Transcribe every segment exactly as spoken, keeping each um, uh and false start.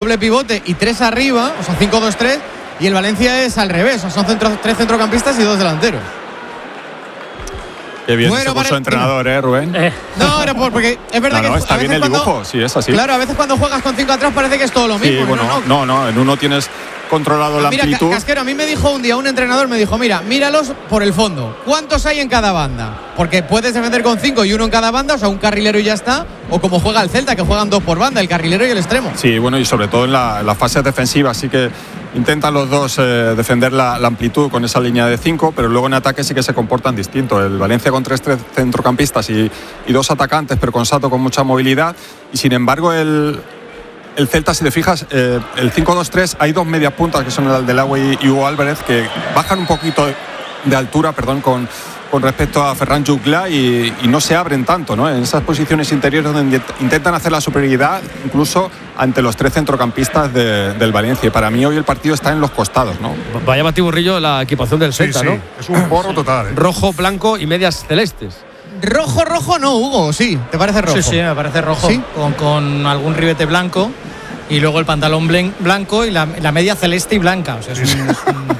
doble pivote y tres arriba, o sea, cinco dos tres, y el Valencia es al revés, o sea, son centro, tres centrocampistas y dos delanteros. Qué bien bueno, se puso para... entrenador, ¿eh, Rubén? Eh. No, era porque es verdad no, no, que está bien el cuando, dibujo, sí, es así. Claro, a veces cuando juegas con cinco atrás parece que es todo lo mismo. Sí, bueno, no, no, no, no en uno tienes controlado ah, la mira, amplitud. Casquero, a mí me dijo un día un entrenador, me dijo, mira, míralos por el fondo. ¿Cuántos hay en cada banda? Porque puedes defender con cinco y uno en cada banda, o sea, un carrilero y ya está. O como juega el Celta, que juegan dos por banda, el carrilero y el extremo. Sí, bueno, y sobre todo en la, la fase defensiva, así que intentan los dos eh, defender la, la amplitud con esa línea de cinco, pero luego en ataque sí que se comportan distinto. El Valencia con tres, tres centrocampistas y, y dos atacantes, pero con Sato con mucha movilidad. Y sin embargo, el, el Celta, si te fijas, eh, el cinco dos tres, hay dos medias puntas, que son el Aldelagüe y Hugo Álvarez, que bajan un poquito de, de altura, perdón, con, con respecto a Ferran Juclà y, y no se abren tanto, ¿no? En esas posiciones interiores donde intentan hacer la superioridad, incluso ante los tres centrocampistas de, del Valencia. Y para mí hoy el partido está en los costados, ¿no? Vaya batiburrillo la equipación del Celta, sí, sí. ¿no? Es un porro total, ¿eh? Rojo, blanco y medias celestes. Rojo, rojo no, Hugo, sí, ¿te parece rojo? Sí, sí, me parece rojo, ¿Sí? con, con algún ribete blanco y luego el pantalón blen, blanco y la, la media celeste y blanca. O sea, es un, es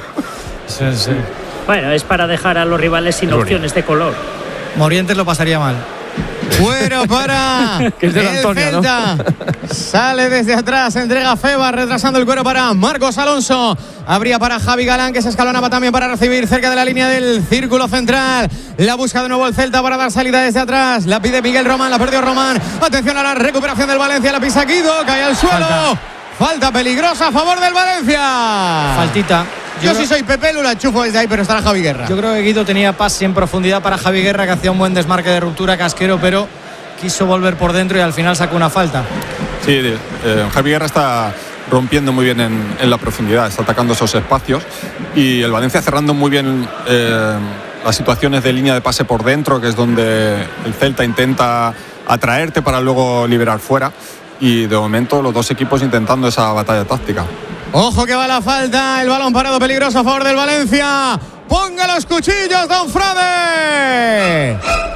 un, es, es, bueno, es para dejar a los rivales sin opciones de color. Morientes lo pasaría mal. Bueno, para que es de el Antonio, Celta, ¿no? Sale desde atrás, entrega Febas, retrasando el cuero para Marcos Alonso. Abría para Javi Galán, que se escalonaba también para recibir cerca de la línea del círculo central. La busca de nuevo el Celta para dar salida desde atrás. La pide Miguel Román, la perdió Román. Atención a la recuperación del Valencia, la pisa Guido, cae al suelo. Falta, Falta peligrosa a favor del Valencia. Faltita. Yo, Yo si soy Pepe Lu la enchufo desde ahí, pero estará Javi Guerra. Yo creo que Guido tenía pase en profundidad para Javi Guerra, que hacía un buen desmarque de ruptura, Casquero, pero quiso volver por dentro y al final sacó una falta. Sí, eh, Javi Guerra está rompiendo muy bien en, en la profundidad, está atacando esos espacios y el Valencia cerrando muy bien eh, las situaciones de línea de pase por dentro, que es donde el Celta intenta atraerte para luego liberar fuera, y de momento los dos equipos intentando esa batalla táctica. Ojo que va la falta, el balón parado peligroso a favor del Valencia. Ponga los cuchillos, don Frade.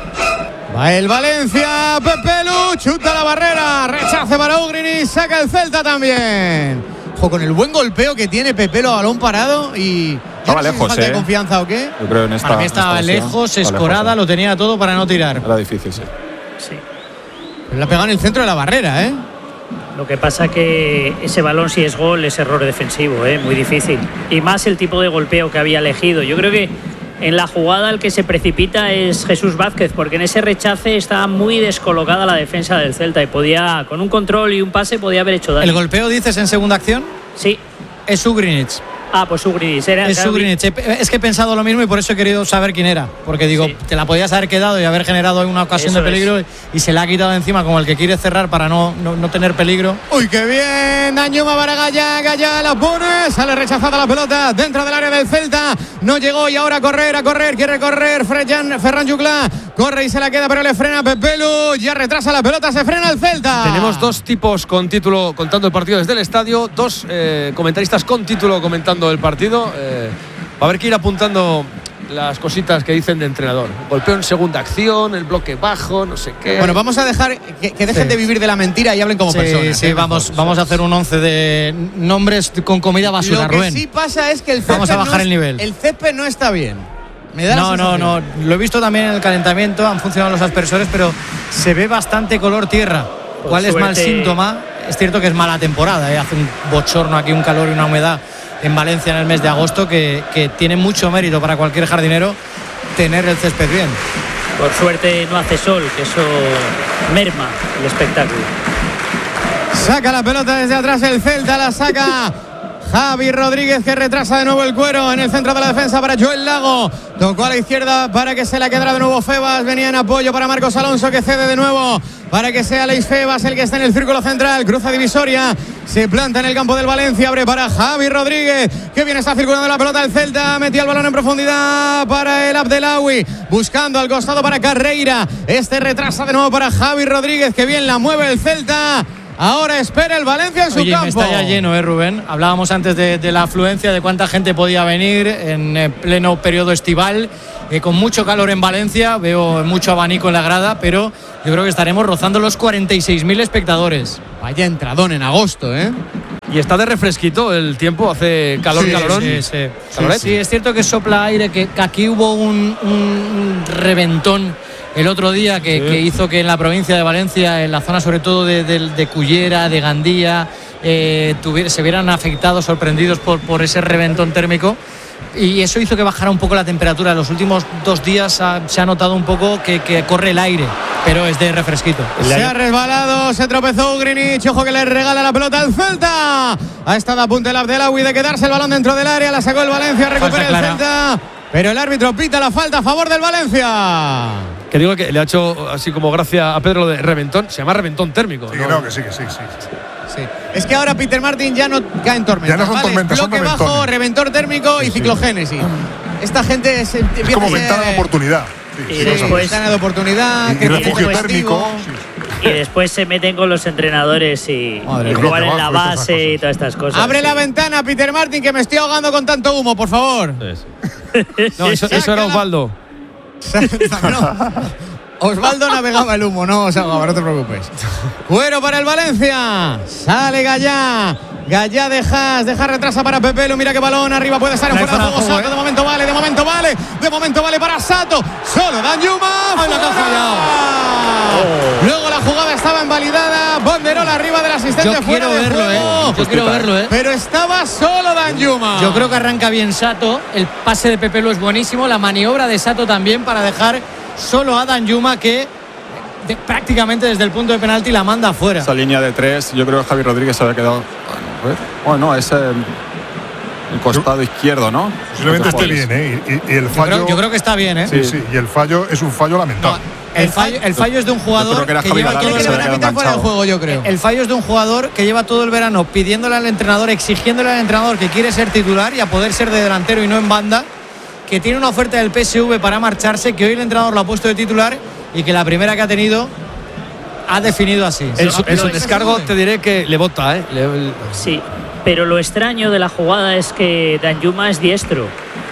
Va el Valencia, Pepe Lu, chuta la barrera, rechace para Ugrini, saca el Celta también. Ojo con el buen golpeo que tiene Pepe Lu a balón parado y... Estaba no sé lejos, si falta ¿eh? de confianza o qué. Yo creo en esta, para mí estaba esta lejos, estaba escorada, lejos, ¿eh? Lo tenía todo para no tirar. Era difícil, sí. Sí. Pero la ha pegado en el centro de la barrera, ¿eh? Lo que pasa que ese balón, si es gol, es error defensivo, ¿eh? Muy difícil. Y más el tipo de golpeo que había elegido. Yo creo que en la jugada el que se precipita es Jesús Vázquez, porque en ese rechace estaba muy descolocada la defensa del Celta y podía, con un control y un pase, podía haber hecho daño. ¿El golpeo dices en segunda acción? Sí. Es Ugrinich. Ah, pues Ugrinich. Era, es Ugrinich. Es que he pensado lo mismo y por eso he querido saber quién era. Porque digo, sí, te la podías haber quedado y haber generado una ocasión eso de peligro es. y se la ha quitado encima como el que quiere cerrar para no, no, no tener peligro. Uy, qué bien. Dañuma para Gaya. Gaya la pone. Sale rechazada la pelota dentro del área del Celta. No llegó y ahora a correr, a correr. Quiere correr Ferran, Ferran Juclà. Corre y se la queda, pero le frena Pepe Lu. Ya retrasa la pelota, se frena el Celta. Tenemos dos tipos con título contando el partido desde el estadio. Dos eh, comentaristas con título comentando el partido. Eh, va a haber que ir apuntando las cositas que dicen de entrenador. Golpeo en segunda acción, el bloque bajo, no sé qué. Bueno, vamos a dejar que, que dejen sí. de vivir de la mentira y hablen como sí, personas. Sí, ¿eh? vamos, mejor. vamos a hacer un once de nombres con comida basura, Lo que Rubén. sí pasa es que el césped vamos a bajar no el nivel. El césped no está bien. Me da no, no, no. Lo he visto también en el calentamiento, han funcionado los aspersores, pero se ve bastante color tierra. Por ¿Cuál suerte... es mal síntoma? Es cierto que es mala temporada, ¿eh? Hace un bochorno aquí, un calor y una humedad en Valencia en el mes de agosto que, que tiene mucho mérito para cualquier jardinero tener el césped bien. Por suerte no hace sol, que eso merma el espectáculo. Saca la pelota desde atrás el Celta, la saca Javi Rodríguez, que retrasa de nuevo el cuero en el centro de la defensa para Joel Lago. Tocó a la izquierda para que se la quedara de nuevo Febas. Venía en apoyo para Marcos Alonso, que cede de nuevo para que sea Leis Febas el que está en el círculo central. Cruza divisoria, se planta en el campo del Valencia, abre para Javi Rodríguez, que bien está circulando la pelota el Celta. Metió el balón en profundidad para el Abdelawi, buscando al costado para Carreira. Este retrasa de nuevo para Javi Rodríguez, que bien la mueve el Celta. Ahora espera el Valencia en su Oye, campo. Está ya lleno, ¿eh, Rubén? Hablábamos antes de, de la afluencia, de cuánta gente podía venir en eh, pleno periodo estival, eh, con mucho calor en Valencia. Veo mucho abanico en la grada, pero yo creo que estaremos rozando los cuarenta y seis mil espectadores. Vaya entradón en agosto, ¿eh? Y está de refresquito el tiempo, hace calor, sí, calorón. Sí, sí. Sí, sí, es cierto que sopla aire, que, que aquí hubo un, un reventón el otro día que, sí. que hizo que en la provincia de Valencia, en la zona sobre todo de, de, de Cullera, de Gandía, eh, tuviera, se vieran afectados, sorprendidos por, por ese reventón térmico. Y eso hizo que bajara un poco la temperatura. Los últimos dos días ha, se ha notado un poco que, que corre el aire, pero es de refresquito. Se ha resbalado, se tropezó Ugrinic. Ojo que le regala la pelota al Celta. Ha estado a punto el Abdelawi de quedarse el balón dentro del área. La sacó el Valencia, recupera el Celta. Pero el árbitro pita la falta a favor del Valencia. Que digo que le ha hecho así como gracia a Pedro de reventón. Se llama reventón térmico. Sí, ¿no? no, que sí, que sí, sí. Sí. Es que ahora Peter Martin ya no cae en tormentas. Ya no son ¿vale? tormentas, Bloque son bajo, reventor térmico y sí, ciclogénesis. Esta gente es, es como ventana de oportunidad. Sí, y después ventana de oportunidad, y, y refugio térmico. Sí. Y después se meten con los entrenadores y, y juegan en la base y todas estas cosas. Abre sí. la ventana, Peter Martin, que me estoy ahogando con tanto humo, por favor. No, eso, eso era Osvaldo. Osvaldo navegaba el humo, no, o sea, no te preocupes. Cuero para el Valencia. Sale Gallá. Gallá de Haas, deja retrasa para Pepelu. Mira qué balón arriba puede estar en fuera de juego. Sato, eh. de momento vale, de momento vale. De momento vale para Sato. Solo Danjuma. ¡Ay, la que ha fallado! Oh. Luego la jugada estaba invalidada. Banderola arriba del asistente. Yo fuera quiero de verlo, juego. eh. Yo quiero verlo, eh. Pero estaba solo Danjuma. Yo creo que arranca bien Sato. El pase de Pepelu es buenísimo. La maniobra de Sato también para dejar solo a Danjuma, que de, prácticamente desde el punto de penalti la manda afuera. Esa línea de tres, yo creo que Javi Rodríguez se había quedado. Bueno, no, es el, el costado yo, izquierdo, ¿no? Posiblemente esté bien, ¿eh? Y, y el fallo. Yo creo, yo creo que está bien, ¿eh? Sí, sí, y el fallo es un fallo lamentable. No, el, fallo, el fallo es de un jugador que, que lleva todo el verano fuera del juego, yo creo. El fallo es de un jugador que lleva todo el verano pidiéndole al entrenador, exigiéndole al entrenador que quiere ser titular y a poder ser de delantero y no en banda, que tiene una oferta del P S V para marcharse, que hoy el entrenador lo ha puesto de titular y que la primera que ha tenido ha definido así. En su, en su descargo te diré que le bota, ¿eh? Le, le... Sí, pero lo extraño de la jugada es que Danjuma es diestro.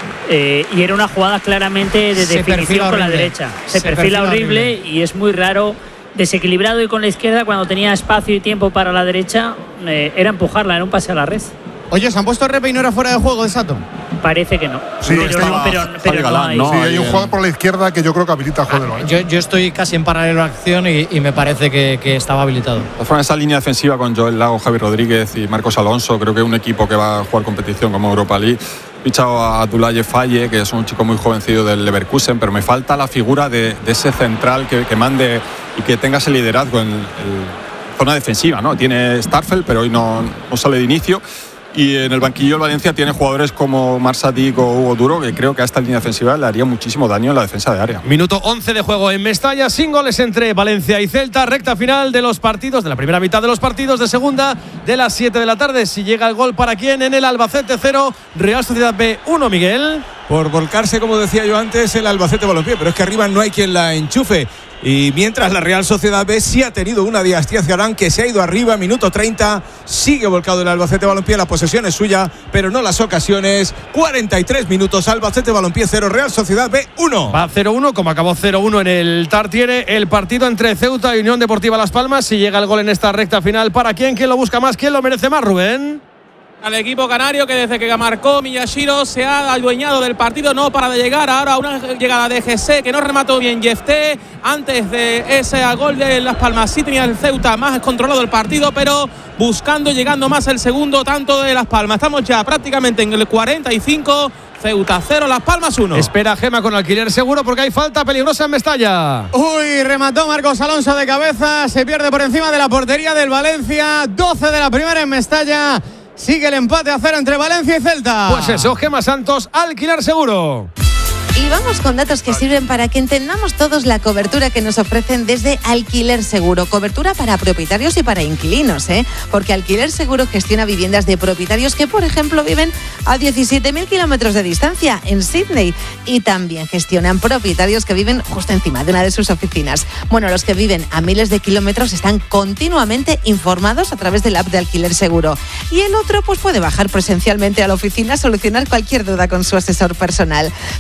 Eh, y era una jugada claramente de Se definición con la derecha. Se, Se perfila, perfila horrible, horrible y es muy raro. Desequilibrado y con la izquierda, cuando tenía espacio y tiempo para la derecha, eh, era empujarla, era un pase a la red. Oye, ¿se han puesto repe y no era fuera de juego de Sato? Parece que no. Sí, pero, estaba, pero, pero Galán, no hay. no, sí, hay un jugador por la izquierda que yo creo que habilita el juego. Ah, yo, yo estoy casi en paralelo a acción y, y me parece que, que estaba habilitado. De forma, esa línea defensiva con Joel Lago, Javi Rodríguez y Marcos Alonso, creo que es un equipo que va a jugar competición como Europa League. He fichado a Abdoulaye Faye, que es un chico muy jovencillo del Leverkusen, pero me falta la figura de, de ese central que, que mande y que tenga ese liderazgo en el, zona defensiva, ¿no? Tiene Starfelt, pero hoy no, no sale de inicio. Y en el banquillo el Valencia tiene jugadores como Marsadik o Hugo Duro, que creo que a esta línea defensiva le haría muchísimo daño en la defensa de área. Minuto once de juego en Mestalla, sin goles entre Valencia y Celta. Recta final de los partidos, de la primera mitad de los partidos de segunda, de las siete de la tarde. Si llega el gol, ¿para quién? En el Albacete cero, Real Sociedad B uno, Miguel. Por volcarse, como decía yo antes, el Albacete Balompié, pero es que arriba no hay quien la enchufe. Y mientras la Real Sociedad B sí ha tenido una Díaz Díaz Galán que se ha ido arriba, minuto treinta, sigue volcado el Albacete Balompié, la posesión es suya, pero no las ocasiones. cuarenta y tres minutos, Albacete Balompié cero, Real Sociedad B uno. Va cero uno, como acabó cero uno en el Tartiere, el partido entre Ceuta y Unión Deportiva Las Palmas. Si llega el gol en esta recta final, ¿para quién? ¿Quién lo busca más? ¿Quién lo merece más, Rubén? Al equipo canario, que desde que marcó Miyashiro se ha adueñado del partido, no para de llegar. Ahora una llegada de G C que no remató bien Jefté. Antes de ese gol de Las Palmas sí tenía el Ceuta más controlado el partido, pero buscando, llegando más el segundo tanto de Las Palmas. Estamos ya prácticamente en el cuarenta y cinco. Ceuta cero, Las Palmas uno. Espera Gema con alquiler seguro porque hay falta peligrosa en Mestalla. Uy, remató Marcos Alonso de cabeza. Se pierde por encima de la portería del Valencia. doce de la primera en Mestalla. Sigue el empate a cero entre Valencia y Celta. Pues eso, Gema Santos, alquiler seguro. Y vamos con datos que sirven para que entendamos todos la cobertura que nos ofrecen desde Alquiler Seguro. Cobertura para propietarios y para inquilinos, ¿eh? Porque Alquiler Seguro gestiona viviendas de propietarios que, por ejemplo, viven a diecisiete mil kilómetros de distancia en Sydney. Y también gestionan propietarios que viven justo encima de una de sus oficinas. Bueno, los que viven a miles de kilómetros están continuamente informados a través de la app de Alquiler Seguro. Y el otro, pues puede bajar presencialmente a la oficina a solucionar cualquier duda con su asesor personal. Son dos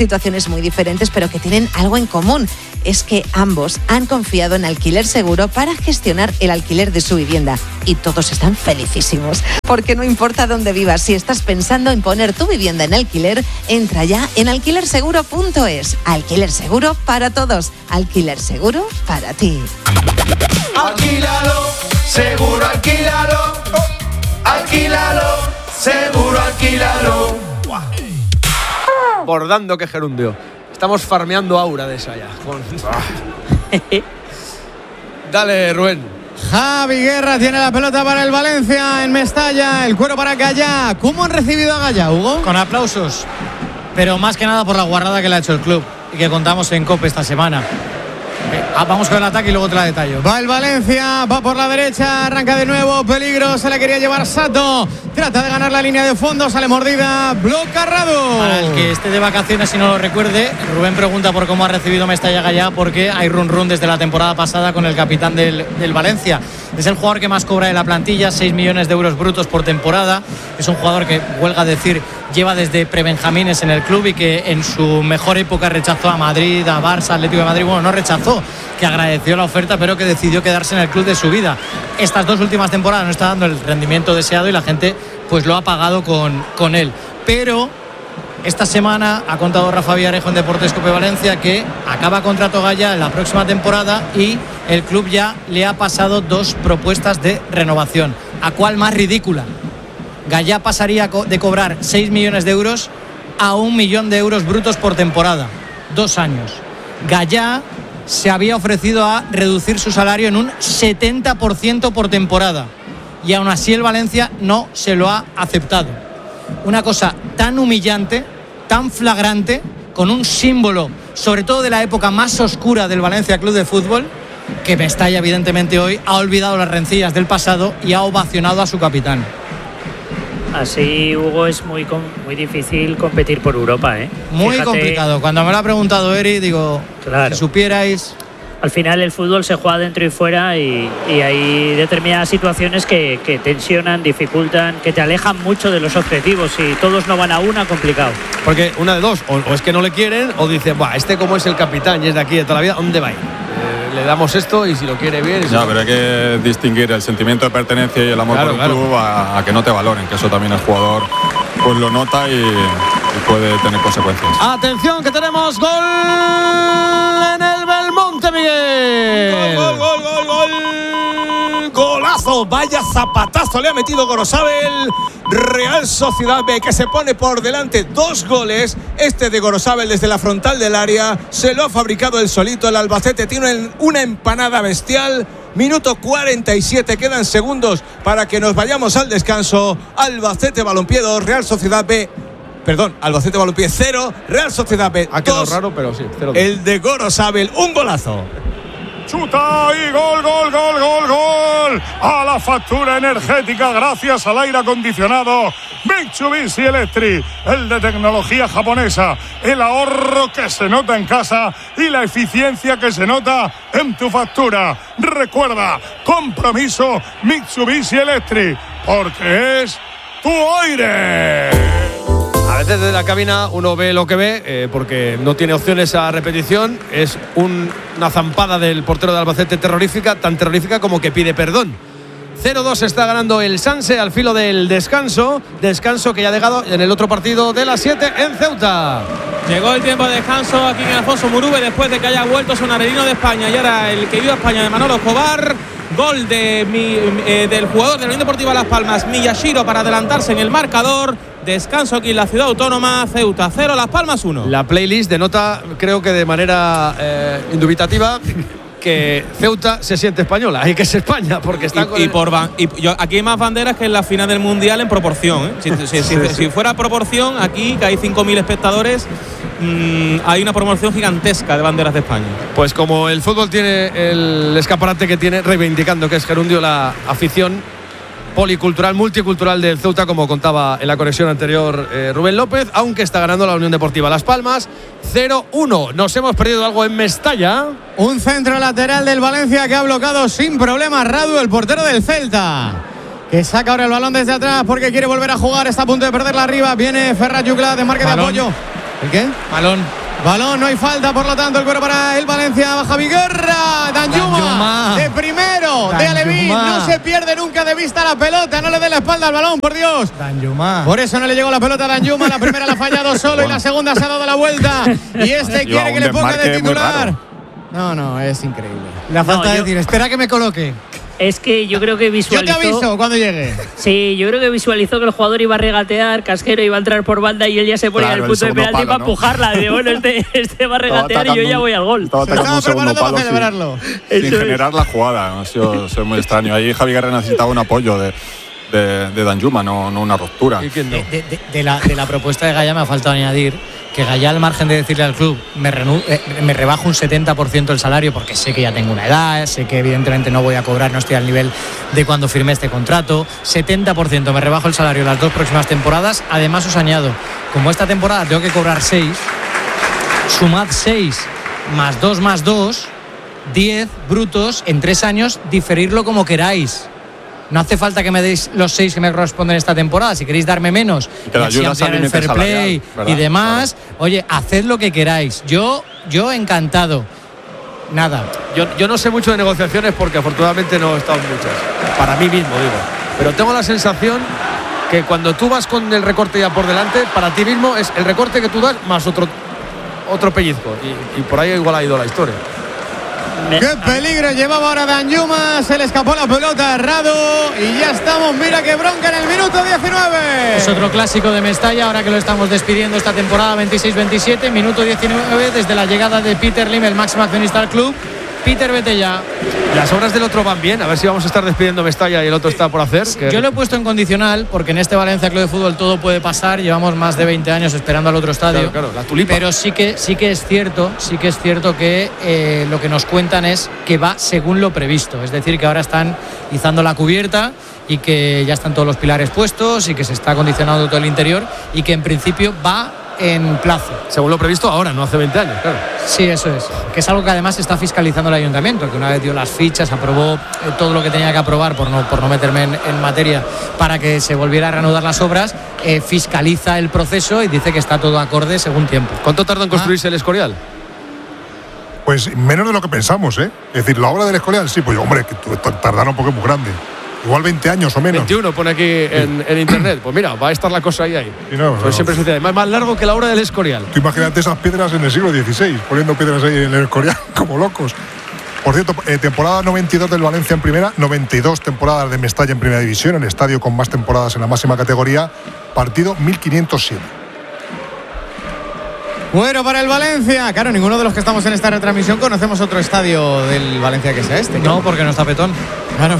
situaciones muy diferentes, pero que tienen algo en común. Es que ambos han confiado en Alquiler Seguro para gestionar el alquiler de su vivienda. Y todos están felicísimos. Porque no importa dónde vivas, si estás pensando en poner tu vivienda en alquiler, entra ya en alquiler seguro punto es. Alquiler Seguro para todos. Alquiler Seguro para ti. Alquílalo, seguro alquílalo. Alquílalo, seguro alquílalo. Bordando que gerundio. Estamos farmeando aura de esa ya. Con... Dale, Rubén. Javi Guerra tiene la pelota para el Valencia en Mestalla. El cuero para Gallá. ¿Cómo han recibido a Gallá, Hugo? Con aplausos. Pero más que nada por la guarrada que le ha hecho el club y que contamos en COPE esta semana. Eh, vamos con el ataque y luego te la detallo. Va el Valencia, va por la derecha, arranca de nuevo, peligro, se la quería llevar Sato, trata de ganar la línea de fondo, sale mordida, bloca Radu. Para el que esté de vacaciones y no lo recuerde, Rubén pregunta por cómo ha recibido Mestalla Gallá, porque hay run run desde la temporada pasada con el capitán del, del Valencia. Es el jugador que más cobra de la plantilla, seis millones de euros brutos por temporada. Es un jugador que, huelga decir, lleva desde prebenjamines en el club y que en su mejor época rechazó a Madrid, a Barça, Atlético de Madrid. Bueno, no rechazó, que agradeció la oferta, pero que decidió quedarse en el club de su vida. Estas dos últimas temporadas no está dando el rendimiento deseado y la gente pues lo ha pagado con, con él. Pero esta semana ha contado Rafa Villarejo en Deportes Cope Valencia que acaba contrato Gallá en la próxima temporada y el club ya le ha pasado dos propuestas de renovación. ¿A cuál más ridícula? Gallá pasaría de cobrar seis millones de euros a un millón de euros brutos por temporada. Dos años. Gallá se había ofrecido a reducir su salario en un setenta por ciento por temporada. Y aún así el Valencia no se lo ha aceptado. Una cosa tan humillante, tan flagrante, con un símbolo, sobre todo de la época más oscura del Valencia Club de Fútbol, que Mestalla evidentemente hoy ha olvidado las rencillas del pasado y ha ovacionado a su capitán. Así, Hugo, es muy muy difícil competir por Europa, ¿eh? Muy Fíjate, complicado. Cuando me lo ha preguntado Eri, digo, claro, si supierais... Al final el fútbol se juega dentro y fuera y, y hay determinadas situaciones que, que tensionan, dificultan, que te alejan mucho de los objetivos. Si todos no van a una, complicado. Porque una de dos, o, o es que no le quieren o dicen, bah, este como es el capitán y es de aquí de toda la vida, ¿dónde va a ir? Eh, le damos esto y si lo quiere bien... Y si ya, no... pero hay que distinguir el sentimiento de pertenencia y el amor claro, por un claro. club a, a que no te valoren, que eso también el jugador pues lo nota y, y puede tener consecuencias. Atención, que tenemos gol en el Belmonte, Miguel. Gol, gol, gol, gol, gol. Golazo, vaya zapatazo le ha metido Gorosabel. Real Sociedad B, que se pone por delante dos goles. Este de Gorosabel desde la frontal del área se lo ha fabricado el solito. El Albacete tiene una empanada bestial. Minuto cuarenta y siete, quedan segundos para que nos vayamos al descanso. Albacete Balompié dos, Real Sociedad B. Perdón, Albacete Balompié cero, Real Sociedad B Ha quedado dos. raro, pero sí, cero. El de Gorosabel, un golazo. Chuta y gol, gol, gol, gol, gol. A la factura energética gracias al aire acondicionado Mitsubishi Electric, el de tecnología japonesa. El ahorro que se nota en casa y la eficiencia que se nota en tu factura. Recuerda, compromiso Mitsubishi Electric, porque es tu aire. A veces desde la cabina uno ve lo que ve, eh, porque no tiene opciones a repetición. Es un, una zampada del portero de Albacete terrorífica, tan terrorífica como que pide perdón. cero dos está ganando el Sanse al filo del descanso. Descanso que ya ha llegado en el otro partido de las siete en Ceuta. Llegó el tiempo de descanso aquí en Alfonso Murube después de que haya vuelto Sonarelino de España y ahora el que vio a España de Manolo Escobar. Gol de mi, eh, del jugador de la Unión Deportiva Las Palmas, Miyashiro, para adelantarse en el marcador. Descanso aquí en la ciudad autónoma. Ceuta cero, Las Palmas uno. La playlist denota, creo que de manera eh, indubitativa, que Ceuta se siente española y que es España, porque está y, con y el... por ban- y yo, aquí hay más banderas que en la final del Mundial en proporción, ¿eh? si, si, si, Sí, si, sí. si fuera proporción, aquí que hay cinco mil espectadores, mmm, hay una promoción gigantesca de banderas de España. Pues como el fútbol tiene el escaparate que tiene, reivindicando que es gerundio la afición policultural, multicultural del Ceuta, como contaba en la conexión anterior eh, Rubén López, aunque está ganando la Unión Deportiva Las Palmas cero uno. Nos hemos perdido algo en Mestalla. Un centro lateral del Valencia que ha bloqueado sin problemas Radu, el portero del Celta, que saca ahora el balón desde atrás porque quiere volver a jugar. Está a punto de perderla arriba. Viene Ferrat Jucla de marca de Balón. apoyo. ¿El qué? Balón. Balón, no hay falta, por lo tanto el cuero para el Valencia, baja Viguerra, Danjuma, Danjuma. de primero, Danjuma. de Alevín, no se pierde nunca de vista la pelota, no le dé la espalda al balón, por Dios. Danjuma. Por eso no le llegó la pelota a Danjuma, la primera la ha fallado solo y la segunda se ha dado la vuelta. Y este Lleva quiere que un le ponga de desmarque muy titular. raro. No, no, es increíble. La falta No, de yo- decir, espera que me coloque. Es que yo creo que Yo te visualizó. aviso cuando llegue. Sí, yo creo que visualizó que el jugador iba a regatear, Casquero iba a entrar por banda y él ya se ponía Claro, en el punto el de segundo penalti palo, para ¿no? empujarla. De bueno, este, este va a Estaba regatear y yo atacando ya un- voy al gol. Estaba Se atacando estaba un segundo preparando para palo sin, celebrarlo. sin Eso es. generar la jugada. Ha sido, ha sido muy extraño. Ahí Javi Guerra necesitaba un apoyo de, de, de Danjuma, no, no una ruptura. ¿Y quién no? De, de- de- de la, de la propuesta de Gaya me ha faltado añadir que Gaya, al margen de decirle al club, me, renu- eh, me rebajo un setenta por ciento el salario porque sé que ya tengo una edad, sé que evidentemente no voy a cobrar, no estoy al nivel de cuando firmé este contrato. setenta por ciento me rebajo el salario las dos próximas temporadas. Además, os añado, como esta temporada tengo que cobrar seis, sumad seis más dos más dos, diez brutos en tres años, diferirlo como queráis. No hace falta que me deis los seis que me corresponden esta temporada. Si queréis darme menos Y que y le así ayudas al ampliar el límite fair play salarial, ¿verdad? y demás, oye, haced lo que queráis. Yo, yo encantado. Nada. Yo, yo no sé mucho de negociaciones porque afortunadamente no he estado en muchas. Para mí mismo, digo. Pero tengo la sensación que cuando tú vas con el recorte ya por delante, para ti mismo es el recorte que tú das más otro, otro pellizco. Y, y por ahí igual ha ido la historia. Me- Qué peligro llevaba ahora Danjuma, se le escapó la pelota a Rado y ya estamos, mira qué bronca en el minuto diecinueve. Es otro clásico de Mestalla, ahora que lo estamos despidiendo esta temporada veintiséis veintisiete, minuto diecinueve, desde la llegada de Peter Lim, el máximo accionista del club. Peter, vete ya. Las obras del otro van bien, a ver si vamos a estar despidiendo Mestalla y el otro está por hacer. que- Yo lo he puesto en condicional porque en este Valencia Club de Fútbol todo puede pasar. Llevamos más de veinte años esperando al otro estadio. Claro, claro, la tulipa. Pero sí que, sí que es cierto, sí que es cierto que eh, lo que nos cuentan es que va según lo previsto. Es decir, que ahora están izando la cubierta y que ya están todos los pilares puestos y que se está acondicionando todo el interior y que en principio va en plazo. Según lo previsto ahora, no hace veinte años, claro. Sí, eso es. Que es algo que además está fiscalizando el ayuntamiento, que una vez dio las fichas, aprobó eh, todo lo que tenía que aprobar, por no, por no meterme en, en materia, para que se volviera a reanudar las obras, eh, fiscaliza el proceso y dice que está todo acorde según tiempo. ¿Cuánto tarda en construirse el Escorial? Pues menos de lo que pensamos, ¿eh? Es decir, la obra del Escorial, sí, pues hombre, que tu- tardaron porque es muy grande. Igual veinte años o menos. veintiuno pone aquí en, en internet. Pues mira, va a estar la cosa ahí. ahí. Sí, no, Pues no. siempre se dice, más, más largo que la obra del Escorial. Tú imagínate esas piedras en el siglo dieciséis, poniendo piedras ahí en el Escorial como locos. Por cierto, eh, temporada noventa y dos del Valencia en primera, noventa y dos temporadas de Mestalla en primera división, el estadio con más temporadas en la máxima categoría, partido mil quinientos siete. Bueno, para el Valencia. Claro, ninguno de los que estamos en esta retransmisión conocemos otro estadio del Valencia que sea este. No, porque no está petón. Claro.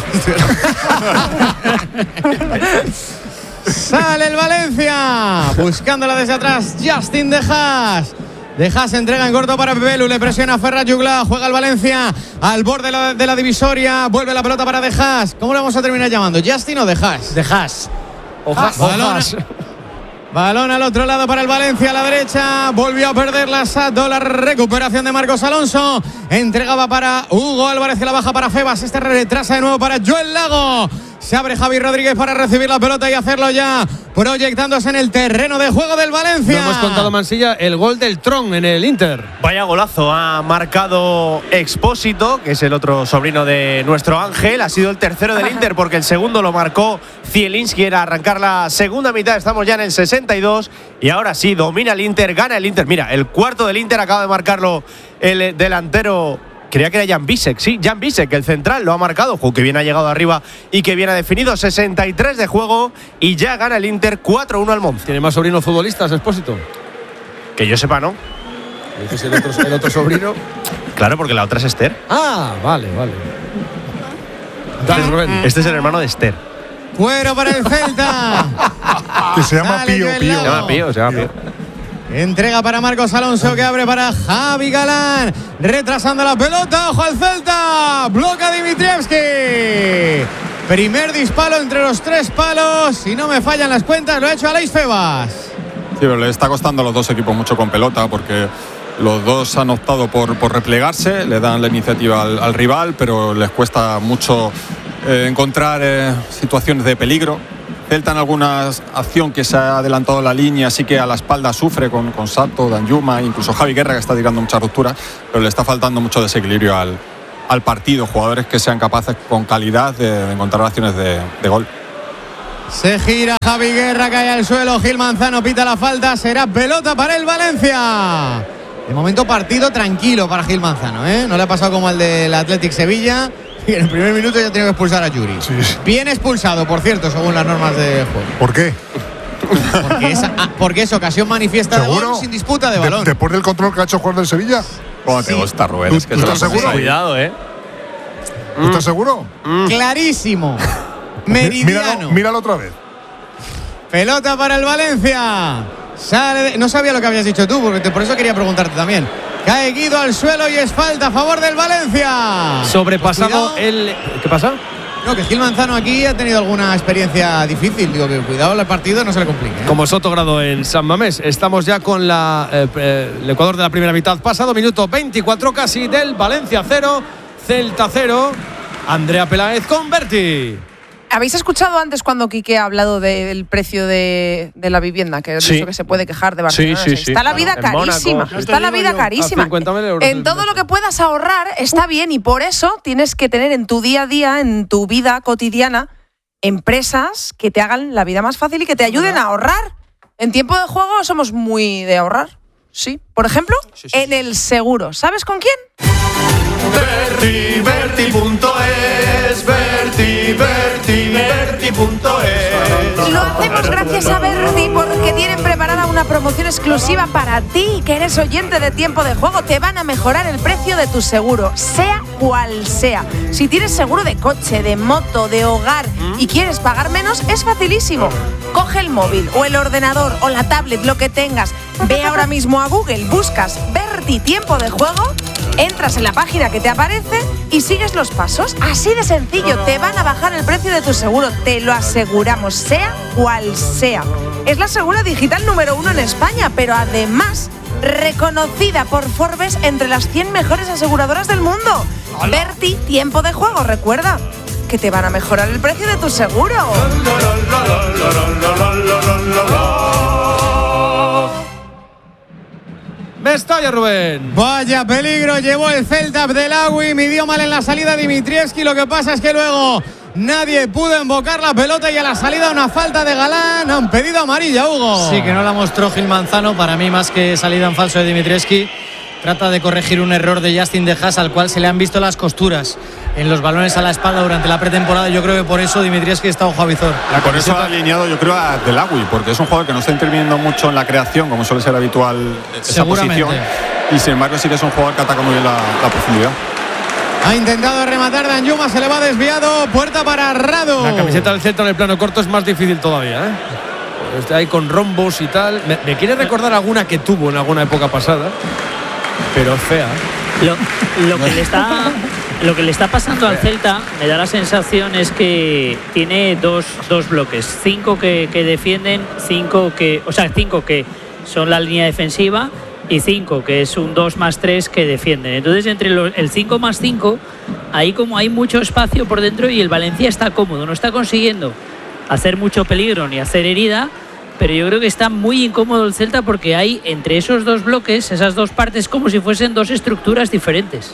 Sale el Valencia. Buscándola desde atrás. Justin De Haas. De Haas entrega en corto para Belu. Le presiona Ferran Jugla. Juega el Valencia al borde de la, de la divisoria. Vuelve la pelota para De Haas. ¿Cómo le vamos a terminar llamando? ¿Justin o De Haas? De Haas. Hojas. Balón, balón al otro lado para el Valencia, a la derecha. Volvió a perder la Sato. La recuperación de Marcos Alonso. Entregaba para Hugo Álvarez, que la baja para Febas. Este retrasa de nuevo para Joel Lago. Se abre Javi Rodríguez para recibir la pelota y hacerlo ya, proyectándose en el terreno de juego del Valencia. No hemos contado, Mansilla, el gol del Tron en el Inter. Vaya golazo ha marcado Expósito, que es el otro sobrino de nuestro Ángel. Ha sido el tercero del Inter porque el segundo lo marcó Zielinski. Era arrancar la segunda mitad. Estamos ya en el sesenta y dos y ahora sí, domina el Inter, gana el Inter. Mira, el cuarto del Inter acaba de marcarlo el delantero. Creía que era Jan Bisek, sí, Jan Bisek, el central, lo ha marcado. Jo, que bien ha llegado arriba y que bien ha definido. sesenta y tres de juego y ya gana el Inter cuatro uno al Monza. ¿Tiene más sobrinos futbolistas, Expósito? Que yo sepa, ¿no? Dices el otro, el otro sobrino. Claro, porque la otra es Esther. Ah, vale, vale. Dale, Rubén. Este es el hermano de Esther. Fuera para el Celta. Que se llama Dale, Pío Joel Pío. Lago. Se llama Pío, se llama Pío. Entrega para Marcos Alonso, que abre para Javi Galán. Retrasando la pelota. Ojo al Celta. Bloca Dimitrievski. Primer disparo entre los tres palos. Si no me fallan las cuentas, lo ha hecho Aleix Febas. Sí, pero le está costando a los dos equipos mucho con pelota porque los dos han optado por, por replegarse, le dan la iniciativa al, al rival, pero les cuesta mucho eh, encontrar eh, situaciones de peligro. Celta en alguna acción que se ha adelantado la línea, sí que a la espalda sufre con, con Salto, Danjuma, incluso Javi Guerra, que está tirando mucha ruptura, pero le está faltando mucho desequilibrio al, al partido. Jugadores que sean capaces con calidad de, de encontrar acciones de, de gol. Se gira Javi Guerra, cae al suelo. Gil Manzano pita la falta. Será pelota para el Valencia. De momento partido tranquilo para Gil Manzano, ¿eh? No le ha pasado como al del Athletic Sevilla, y en el primer minuto ya ha tenido que expulsar a Yuri. Sí. Bien expulsado, por cierto, según las normas de juego. ¿Por qué? Porque es, ah, porque es ocasión manifiesta de gol sin disputa de balón. De, después del control que ha hecho jugador del Sevilla. ¿Cómo te gusta, Rubén? ¿Tú, es que ¿tú estás seguro? Cuidado, ¿eh? ¿Tú estás seguro? Mm. Clarísimo. Meridiano. Míralo, míralo otra vez. Pelota para el Valencia. Sale de... No sabía lo que habías dicho tú, porque te, por eso quería preguntarte también. Cae Guido al suelo y es falta a favor del Valencia. Sobrepasado pues el... ¿Qué pasa? No, que Gil Manzano aquí ha tenido alguna experiencia difícil. Digo que cuidado el partido, no se le complique, ¿eh? Como Sotogrado en San Mamés. Estamos ya con la, eh, eh, el Ecuador de la primera mitad. Pasado minuto veinticuatro casi del Valencia cero, Celta cero. Andrea Peláez con Berti. ¿Habéis escuchado antes cuando Quique ha hablado del precio de, de la vivienda? Que sí. Dicho que se puede quejar de Barcelona. Sí, sí, sí. Está la vida Claro. carísima. Mónaco. Está la vida carísima. En todo lo que puedas ahorrar está bien, y por eso tienes que tener en tu día a día, en tu vida cotidiana, empresas que te hagan la vida más fácil y que te ayuden a ahorrar. En tiempo de juego somos muy de ahorrar. Sí. Por ejemplo, sí, sí, en el seguro. ¿Sabes con quién? Berti, Berti punto es, Berti, Berti, Berti punto es. Lo hacemos gracias a Berti, porque tienen preparada una promoción exclusiva para ti, que eres oyente de Tiempo de Juego. Te van a mejorar el precio de tu seguro, sea cual sea. Si tienes seguro de coche, de moto, de hogar y quieres pagar menos, es facilísimo. Coge el móvil o el ordenador o la tablet, lo que tengas. Ve ahora mismo a Google, buscas Berti Tiempo de Juego, entras en la página que te aparece y sigues los pasos. Así de sencillo, te van a bajar el precio de tu seguro, te lo aseguramos, sea cual sea. Es la segura digital número uno en España, pero además reconocida por Forbes entre las cien mejores aseguradoras del mundo. Berti Tiempo de Juego, recuerda que te van a mejorar el precio de tu seguro. Mestalla, Rubén. Vaya peligro llevó el Celta Abdelawi, midió mal en la salida Dimitrievski. Lo que pasa es que luego nadie pudo embocar la pelota y a la salida una falta de Galán. Han pedido amarilla, Hugo. Sí, que no la mostró Gil Manzano. Para mí, más que salida en falso de Dimitrievski, trata de corregir un error de Justin De Haas, al cual se le han visto las costuras en los balones a la espalda durante la pretemporada. Yo creo que por eso Dimitrievski está ojo a visor. Con eso ha alineado, yo creo, a Abdelawi, porque es un jugador que no está interviniendo mucho en la creación, como suele ser habitual esa posición. Y sin embargo sí que es un jugador que ataca muy bien la, la profundidad. Ha intentado rematar Danjuma, se le va desviado. Puerta para Rado. La camiseta del Celta en el plano corto es más difícil todavía, ¿eh? Está ahí con rombos y tal. Me, me quiere recordar alguna que tuvo en alguna época pasada, pero es fea. Lo, lo que le está lo que le está pasando al Celta, me da la sensación, es que tiene dos, dos bloques, cinco que, que defienden, cinco que, o sea, cinco que son la línea defensiva y cinco que es un dos más tres que defienden. Entonces, entre los, el cinco más cinco, ahí como hay mucho espacio por dentro y el Valencia está cómodo, no está consiguiendo hacer mucho peligro ni hacer herida. Pero yo creo que está muy incómodo el Celta porque hay entre esos dos bloques, esas dos partes, como si fuesen dos estructuras diferentes.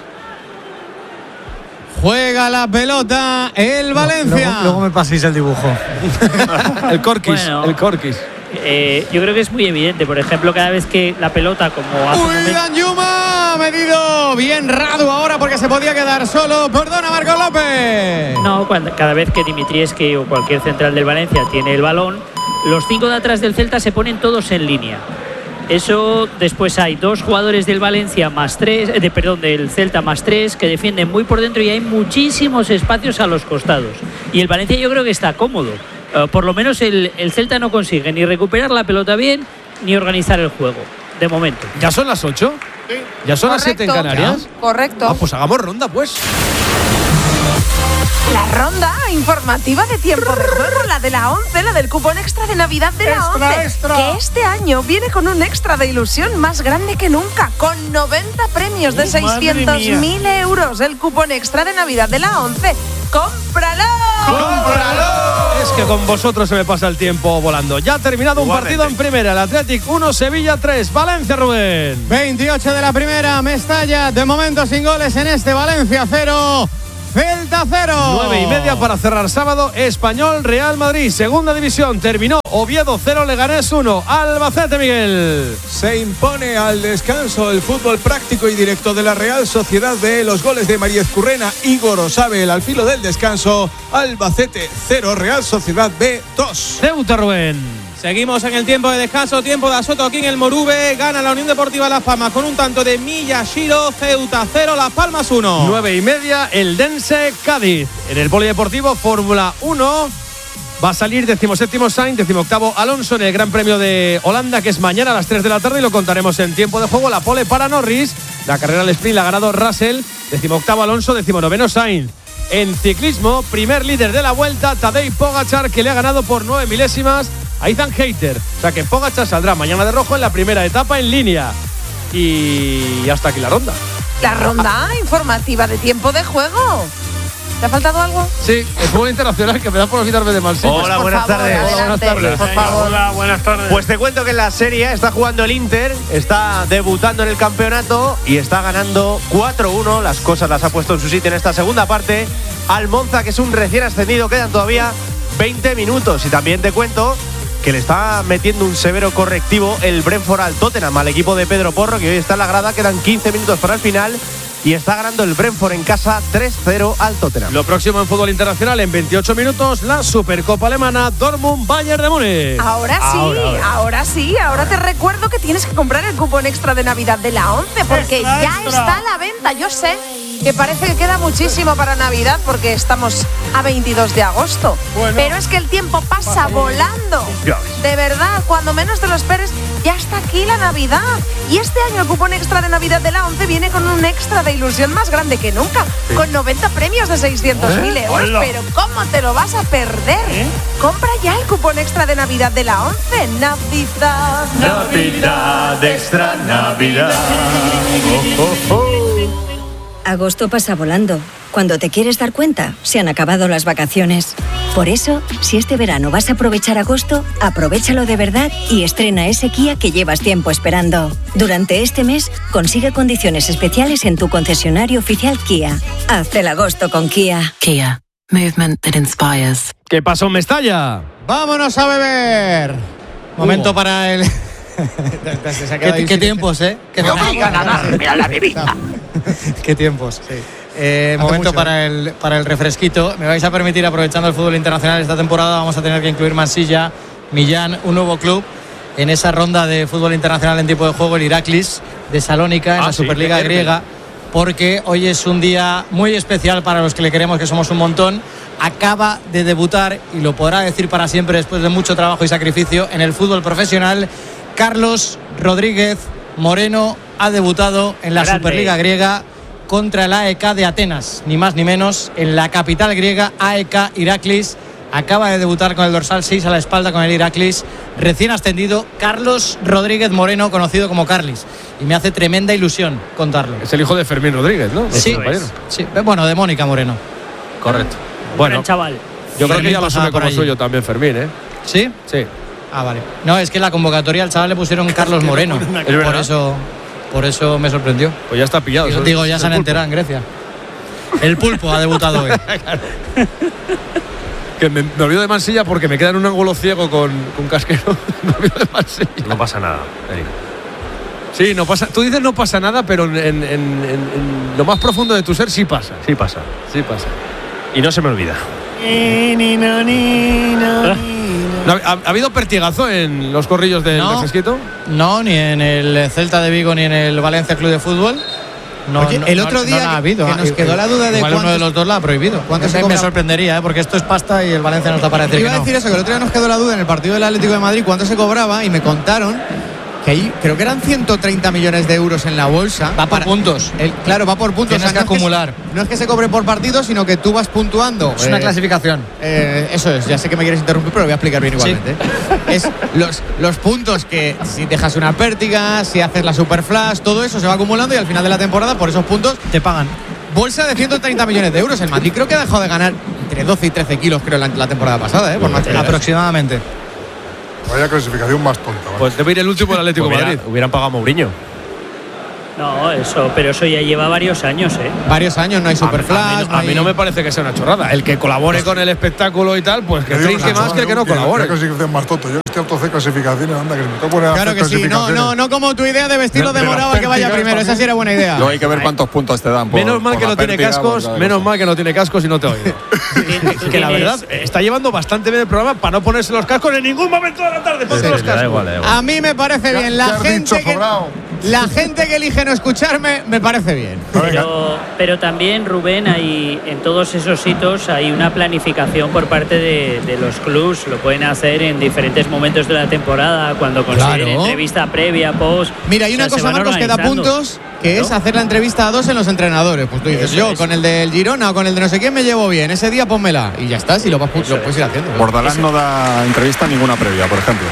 Juega la pelota el Valencia. Luego, luego me paséis el dibujo. El Corquis, bueno, el Corquis. Eh, yo creo que es muy evidente. Por ejemplo, cada vez que la pelota, como hace ¡Uy, un Danjuma! Ha medido bien Radu ahora porque se podía quedar solo. Perdona, Marco López. No, cuando, cada vez que Dimitrievski o cualquier central del Valencia tiene el balón, los cinco de atrás del Celta se ponen todos en línea. Eso, después hay dos jugadores del Valencia más tres, de, perdón, del Celta más tres, que defienden muy por dentro y hay muchísimos espacios a los costados. Y el Valencia yo creo que está cómodo. Uh, por lo menos el, el Celta no consigue ni recuperar la pelota bien ni organizar el juego, de momento. ¿Ya son las ocho? Sí. ¿Ya son Correcto. las siete en Canarias? Correcto. Ah, pues hagamos ronda, pues. La ronda informativa de Tiempo de Juego, la de la once, la del cupón extra de Navidad de la extra, once, extra. que este año viene con un extra de ilusión más grande que nunca, con noventa premios de uh, seiscientos mil euros. El cupón extra de Navidad de la once. ¡Cómpralo! ¡Cómpralo! Es que con vosotros se me pasa el tiempo volando. Ya ha terminado un Igualmente. partido en primera. El Athletic uno, Sevilla tres. Valencia, Rubén. veintiocho de la primera, Mestalla. De momento sin goles en este Valencia cero. Celta cero. Nueve y media para cerrar sábado. Español, Real Madrid. Segunda división. Terminó Oviedo cero, Leganés uno. Albacete, Miguel. Se impone al descanso el fútbol práctico y directo de la Real Sociedad B. Los goles de María Ezcurrena, Igor Osabel al filo del descanso. Albacete cero, Real Sociedad B dos. Ceuta, Rubén. Seguimos en el tiempo de descanso, tiempo de Asoto aquí en el Morube. Gana la Unión Deportiva Las Palmas con un tanto de Miyashiro. Ceuta cero, Las Palmas uno. Nueve y media, el Dense Cádiz. En el Polideportivo Fórmula uno va a salir decimoséptimo Sainz, decimoctavo Alonso en el Gran Premio de Holanda, que es mañana a las tres de la tarde, y lo contaremos en tiempo de juego. La pole para Norris, la carrera al sprint la ha ganado Russell, decimoctavo Alonso, decimonoveno Sainz. En ciclismo, primer líder de la Vuelta, Tadej Pogačar, que le ha ganado por nueve milésimas a Ethan Hayter. O sea que Pogačar saldrá mañana de rojo en la primera etapa en línea. Y hasta aquí la ronda. La ronda informativa de tiempo de juego. ¿Te ha faltado algo? Sí, el fútbol internacional, que me da por olvidarme de mal sitio. Hola, Por buenas favor, tardes. adelante, Hola, buenas tardes. por favor. Hola, buenas tardes. Pues te cuento que en la Serie está jugando el Inter, está debutando en el campeonato y está ganando cuatro uno. Las cosas las ha puesto en su sitio en esta segunda parte. Al Monza, que es un recién ascendido, quedan todavía veinte minutos. Y también te cuento que le está metiendo un severo correctivo el Brentford al Tottenham, al equipo de Pedro Porro, que hoy está en la grada. Quedan quince minutos para el final y está ganando el Brentford en casa tres cero al Tottenham. Lo próximo en fútbol internacional en veintiocho minutos, la Supercopa Alemana, Dortmund-Bayern de Múnich. Ahora sí, Ahora, ahora, ahora. sí. Ahora te recuerdo que tienes que comprar el cupón extra de Navidad de la ONCE, porque Extra, ya extra. está a la venta. Yo sé que parece que queda muchísimo para Navidad porque estamos a veintidós de agosto. Bueno. Pero es que el tiempo pasa volando. Ya ves. De verdad, cuando menos te lo esperes, ya está aquí la Navidad. Y este año el cupón extra de Navidad de la ONCE viene con un extra de ilusión más grande que nunca, con noventa premios de seiscientos mil euros. Hola. Pero ¿cómo te lo vas a perder? ¿Eh? Compra ya el cupón extra de Navidad de la ONCE. Navidad. Navidad, extra Navidad. Oh, oh, oh. Agosto pasa volando. Cuando te quieres dar cuenta, se han acabado las vacaciones. Por eso, si este verano vas a aprovechar agosto, aprovéchalo de verdad y estrena ese Kia que llevas tiempo esperando. Durante este mes, consigue condiciones especiales en tu concesionario oficial Kia. Haz el agosto con Kia. Kia. Movement that inspires. ¿Qué pasó en Mestalla? Vámonos a beber. Momento para el. Se ha quedado ahí ¿Qué, qué sin- tiempos, eh? ¿Qué, No, mira la bebida. Qué tiempos. Eh, momento mucho. para el, para el refresquito. Me vais a permitir, aprovechando el fútbol internacional esta temporada, vamos a tener que incluir Mansilla, Millán, un nuevo club en esa ronda de fútbol internacional en tipo de juego, el Iraklis de Salónica, en Ah, la sí, Superliga qué griega, porque hoy es un día muy especial para los que le queremos, que somos un montón. Acaba de debutar, y lo podrá decir para siempre después de mucho trabajo y sacrificio, en el fútbol profesional. Carlos Rodríguez Moreno ha debutado en la Grande. Superliga griega contra el A E K de Atenas, ni más ni menos, en la capital griega. A E K Iraklis acaba de debutar con el dorsal seis a la espalda con el Iraklis, recién ascendido, Carlos Rodríguez Moreno, conocido como Carlis, y me hace tremenda ilusión contarlo. Es el hijo de Fermín Rodríguez, ¿no? Sí, Nuestro compañero. sí, bueno, de Mónica Moreno. Correcto. Bueno, Bueno, chaval. yo creo que Fermín ya lo pasaba asume por como allí. suyo también Fermín, ¿eh? ¿Sí? Sí. Ah, vale. No, es que en la convocatoria al chaval le pusieron Carlos Moreno. Es Por verdad. eso, por eso me sorprendió. Pues ya está pillado. Digo, eso digo, es ya el se han pulpo. enterado en Grecia. El pulpo ha debutado hoy. Que me, me olvido de Mansilla porque me queda en un ángulo ciego con, con Casquero. Me olvido de Mansilla. No pasa nada, Eric. Sí, no pasa. Tú dices no pasa nada, pero en, en- en- en- en lo más profundo de tu ser sí pasa. Sí pasa. Sí pasa. Y no se me olvida. ¿No ha, ha habido pertigazo en los corrillos del No. refresquito? No, ni en el Celta de Vigo ni en el Valencia Club de Fútbol. No, Oye, no, el no- otro no día la ha que- habido. que nos quedó la duda de Igual uno cuántos- de los dos la ha prohibido. ¿Cuánto se me, me cobra? sorprendería, ¿eh? Porque esto es pasta y el Valencia no está para decir Iba que a no. decir eso, que el otro día nos quedó la duda en el partido del Atlético de Madrid cuánto se cobraba y me contaron que ahí creo que eran ciento treinta millones de euros en la bolsa. Va por puntos. El, claro, va por puntos. Tienes que no es acumular. se- no es que se cobre por partido, sino que tú vas puntuando. Es una Eh, clasificación. eh, eso es, ya sé que me quieres interrumpir, pero lo voy a explicar bien igualmente. Es los, los puntos que si dejas una pértiga, si haces la super flash, todo eso se va acumulando y al final de la temporada por esos puntos Te pagan. bolsa de ciento treinta millones de euros. El Madrid creo que ha dejado de ganar entre doce y trece kilos, creo, la, la temporada pasada, ¿eh? Por más aproximadamente. Vaya clasificación más tonta. ¿Vale? Pues debe ir el último del Atlético de Madrid. Hubieran pagado a Mourinho. No, eso, pero eso ya lleva varios años, ¿eh? Varios años, no hay Superflash. A, mí, no a hay... mí no me parece que sea una chorrada. El que colabore con el espectáculo y tal, pues que trinque más que el que no colabore. Clasificación más tonto. Yo estoy harto de clasificaciones, anda, que se me toca poner a Claro que sí, no, no, no como tu idea de vestirlo de, de morado al que vaya primero. Esa sí era buena idea. Luego hay que ver cuántos puntos te dan. Por, menos mal por que no tiene cascos, menos mal que no tiene cascos y no te oye. Que la verdad está llevando bastante bien el programa para no ponerse los cascos en ningún momento de la tarde. Ponte los cascos. A mí me parece bien. La gente que la gente que elige no escucharme me parece bien. Pero, pero también, Rubén, hay, en todos esos hitos hay una planificación por parte de, de los clubs. Lo pueden hacer en diferentes momentos de la temporada, cuando consiguen Claro. entrevista previa, post. Mira, hay O una sea, se cosa, van Marcos, que da organizando. puntos, que ¿No? es hacer la entrevista a dos en los entrenadores. Pues tú dices, Eso yo es. con el del Girona o con el de no sé quién me llevo bien. Ese día pónmela. Y ya está, si lo, vas, lo puedes ir haciendo. Bordalás no da entrevista ninguna previa, por ejemplo.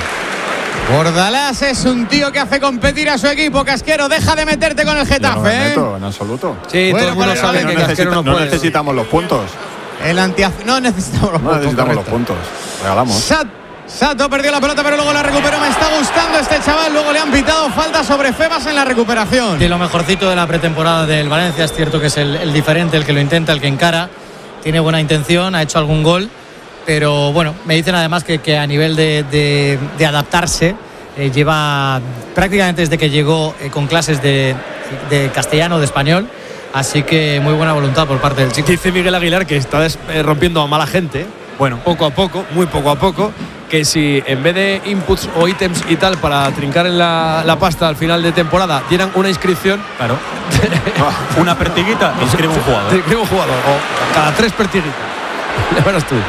Bordalás es un tío que hace competir a su equipo. Casquero, deja de meterte con el Yo no me Getafe, ¿eh? meto, en absoluto. Sí, Bueno, todo el mundo para sabe el que no, Casquero necesita- no no puede. necesitamos los puntos. El anti No necesitamos los No puntos. necesitamos los correcto. puntos. Regalamos. Sat- Sato perdió la pelota, pero luego la recuperó. Me está gustando este chaval. Luego le han pitado falta sobre Febas en la recuperación. De lo mejorcito de la pretemporada del Valencia. Es cierto que es el, el diferente, el que lo intenta, el que encara. Tiene buena intención, ha hecho algún gol. Pero bueno, me dicen además que, que a nivel de, de, de adaptarse, eh, lleva prácticamente desde que llegó eh, con clases de, de castellano, de español. Así que muy buena voluntad por parte del chico. Dice Miguel Aguilar que está des- eh, rompiendo a mala gente. Bueno, poco a poco, muy poco a poco. Que si en vez de inputs o ítems y tal para trincar en la, la pasta al final de temporada dieran una inscripción. Claro. Una pertiguita, inscribe un jugador. Inscribe un jugador. O cada tres pertiguitas. Ya verás tú.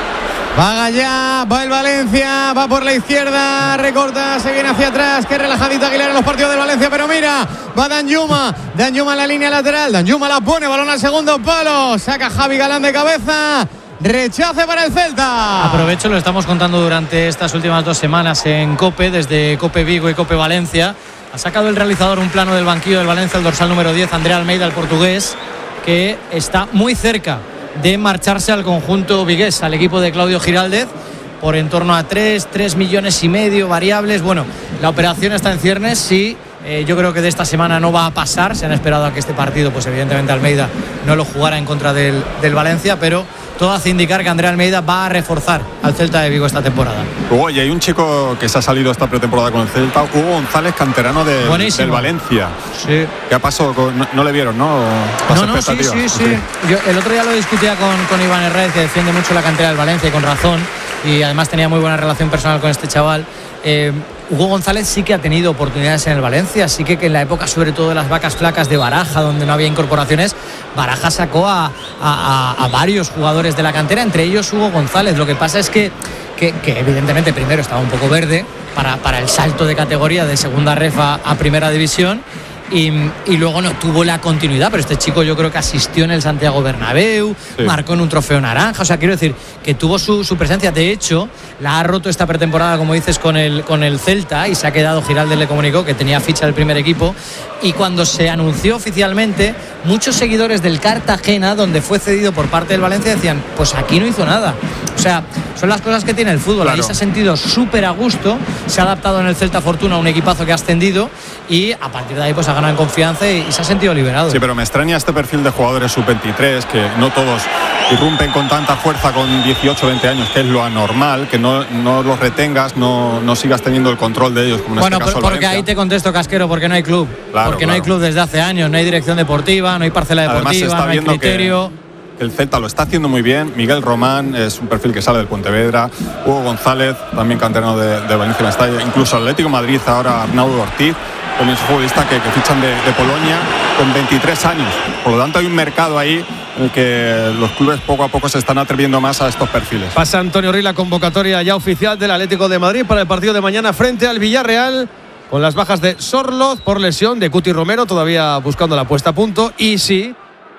Va allá, va el Valencia, va por la izquierda, recorta, se viene hacia atrás. Qué relajadito Aguilar en los partidos del Valencia, pero mira, va Danjuma, Danjuma en la línea lateral, Danjuma la pone, balón al segundo palo, saca Javi Galán de cabeza, rechace para el Celta. Aprovecho, lo estamos contando durante estas últimas dos semanas en COPE, desde COPE Vigo y COPE Valencia. Ha sacado el realizador un plano del banquillo del Valencia, el dorsal número diez, Andrea Almeida, el portugués, que está muy cerca de marcharse al conjunto vigués, al equipo de Claudio Giraldez, por en torno a tres, tres millones y medio variables. Bueno, la operación está en ciernes, sí. Eh, yo creo que de esta semana no va a pasar. Se han esperado a que este partido, pues evidentemente Almeida no lo jugara en contra del, del Valencia, pero todo hace indicar que Andrea Almeida va a reforzar al Celta de Vigo esta temporada. Hugo, y hay un chico que se ha salido esta pretemporada con el Celta, Hugo González, canterano del, Buenísimo. del Valencia. Sí. ¿Qué ha pasado? Con, no, no le vieron, ¿no? Las No, no, sí, expectativas. sí, sí. Yo el otro día lo discutía con, con Iván Herrera, que defiende mucho la cantera del Valencia y con razón, y además tenía muy buena relación personal con este chaval. Eh, Hugo González sí que ha tenido oportunidades en el Valencia, sí que, que en la época sobre todo de las vacas flacas de Baraja, donde no había incorporaciones, Baraja sacó a, a, a, a varios jugadores de la cantera, entre ellos Hugo González. Lo que pasa es que, que, que evidentemente primero estaba un poco verde para, para el salto de categoría de segunda ref a, a primera división. Y, y luego no tuvo la continuidad, pero este chico yo creo que asistió en el Santiago Bernabéu, Sí. marcó en un trofeo naranja, o sea, quiero decir que tuvo su, su presencia. De hecho, la ha roto esta pretemporada, como dices, con el, con el Celta, y se ha quedado. Giraldez le comunicó que tenía ficha del primer equipo, y cuando se anunció oficialmente, muchos seguidores del Cartagena, donde fue cedido por parte del Valencia, decían, pues aquí no hizo nada. O sea, son las cosas que tiene el fútbol. Claro. Ahí se ha sentido súper a gusto, se ha adaptado en el Celta Fortuna, un equipazo que ha ascendido, y a partir de ahí pues ha ganado en confianza y, y se ha sentido liberado. Sí, pero me extraña este perfil de jugadores sub veintitrés, que no todos irrumpen con tanta fuerza con dieciocho, veinte años, que es lo anormal, que no, no los retengas, no, no sigas teniendo el control de ellos, como en Bueno, este caso por- el porque Valencia. ahí te contesto, Casquero, porque no hay club. Claro, porque no hay claro. club desde hace años, no hay dirección deportiva, no hay parcela Además, se deportiva, está no hay viendo que- criterio. que el Celta lo está haciendo muy bien. Miguel Román es un perfil que sale del Pontevedra. Hugo González, también canterano de, de Valencia Mestalla. Incluso Atlético de Madrid, ahora Arnaudo Ortiz, también es un futbolista que, que fichan de, de Polonia con veintitrés años. Por lo tanto, hay un mercado ahí en el que los clubes poco a poco se están atreviendo más a estos perfiles. Pasa Antonio Rey la convocatoria ya oficial del Atlético de Madrid para el partido de mañana frente al Villarreal, con las bajas de Sorloz por lesión, de Cuti Romero todavía buscando la puesta a punto, y sí,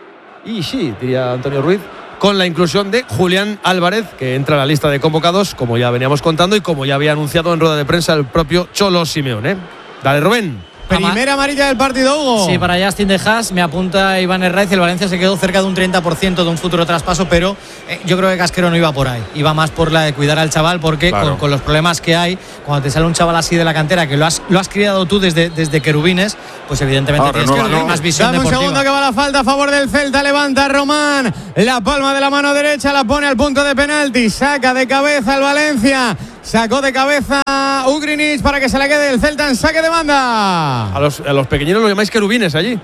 y sí, diría Antonio Ruiz, con la inclusión de Julián Álvarez, que entra a la lista de convocados, como ya veníamos contando y como ya había anunciado en rueda de prensa el propio Cholo Simeone. Dale, Rubén. Primera amarilla del partido, Hugo. Sí, para Justin de Haas, me apunta Iván Herraiz. El Valencia se quedó cerca de un treinta por ciento de un futuro traspaso, pero eh, yo creo que Casquero no iba por ahí. Iba más por la de cuidar al chaval, porque claro, con, con los problemas que hay, cuando te sale un chaval así de la cantera, que lo has, lo has criado tú desde, desde querubines, pues evidentemente ah, tienes que tener más visión Dame deportiva. un segundo que va la falta a favor del Celta. Levanta Román. La palma de la mano derecha la pone al punto de penalti. Saca de cabeza el Valencia. Sacó de cabeza Ugrinic para que se le quede el Celta en saque de banda. A los, a los pequeñinos lo llamáis querubines allí.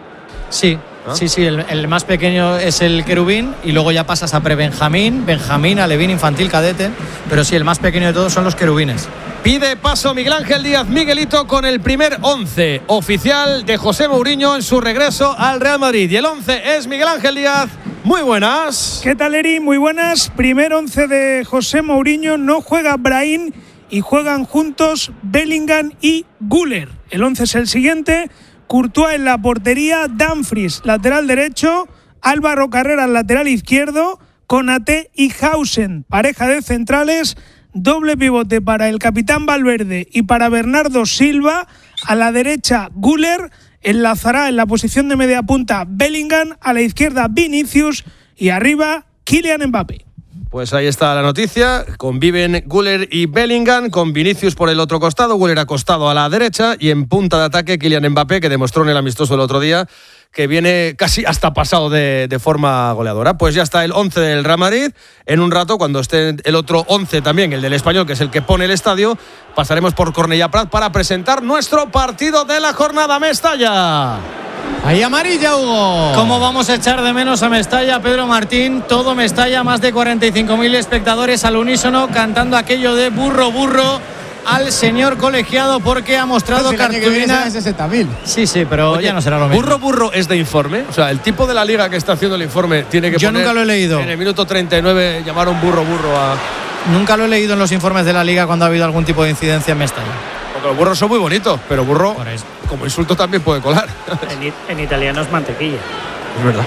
Sí, ¿ah? sí, sí. El, el más pequeño es el querubín y luego ya pasas a pre-Benjamín, Benjamín, Alevín, infantil, cadete. Pero sí, el más pequeño de todos son los querubines. Pide paso Miguel Ángel Díaz Miguelito con el primer once oficial de José Mourinho en su regreso al Real Madrid. Y el once es Miguel Ángel Díaz. Muy buenas. ¿Qué tal, Eri? Muy buenas. Primer once de José Mourinho. No juega Brahim y juegan juntos Bellingham y Güler. El once es el siguiente. Courtois en la portería. Dumfries, lateral derecho. Álvaro Carreras, lateral izquierdo. Konaté y Hausen, pareja de centrales. Doble pivote para el capitán Valverde y para Bernardo Silva. A la derecha, Güler. Enlazará en la posición de media punta Bellingham, a la izquierda Vinicius y arriba Kylian Mbappé. Pues ahí está la noticia. Conviven Güler y Bellingham, con Vinicius por el otro costado, Güler acostado a la derecha y en punta de ataque Kylian Mbappé, que demostró en el amistoso el otro día que viene casi hasta pasado de, de forma goleadora. Pues ya está el once del Real Madrid. En un rato, cuando esté el otro once también, el del Español, que es el que pone el estadio, pasaremos por Cornellà Prat para presentar nuestro partido de la jornada. Mestalla. Ahí amarilla, Hugo. ¿Cómo vamos a echar de menos a Mestalla, Pedro Martín? Todo Mestalla, más de cuarenta y cinco mil espectadores al unísono cantando aquello de burro, burro al señor colegiado, porque ha mostrado cartulina. sesenta mil. Sí, sí, pero Oye, ya no será lo mismo. Burro, burro es de informe. O sea, el tipo de la liga que está haciendo el informe tiene que Yo poner. nunca lo he leído. En el minuto treinta y nueve llamaron burro, burro a. Nunca lo he leído en los informes de la liga cuando ha habido algún tipo de incidencia en Mestalla. Porque los burros son muy bonitos, pero burro, como insulto, también puede colar. En, en italiano es mantequilla. Es verdad.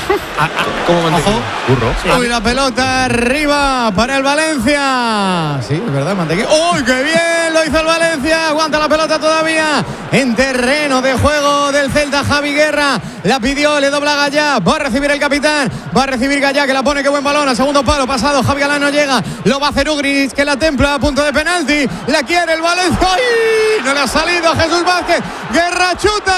¿Cómo mantequilla? Burro. Sí. Uy, la pelota arriba para el Valencia. Sí, es verdad, mantequilla. ¡Uy, qué bien! Lo hizo el Valencia. Aguanta la pelota todavía en terreno de juego del Celta. Javi Guerra la pidió, le dobla Gallá. Va a recibir el capitán. Va a recibir Gallá, que la pone, qué buen balón. Al segundo palo pasado. Javi Galán no llega. Lo va a hacer Ugrinic, que la templa a punto de penalti. La quiere el Valencia. ¡Ay! No le ha salido Jesús Vázquez. Guerra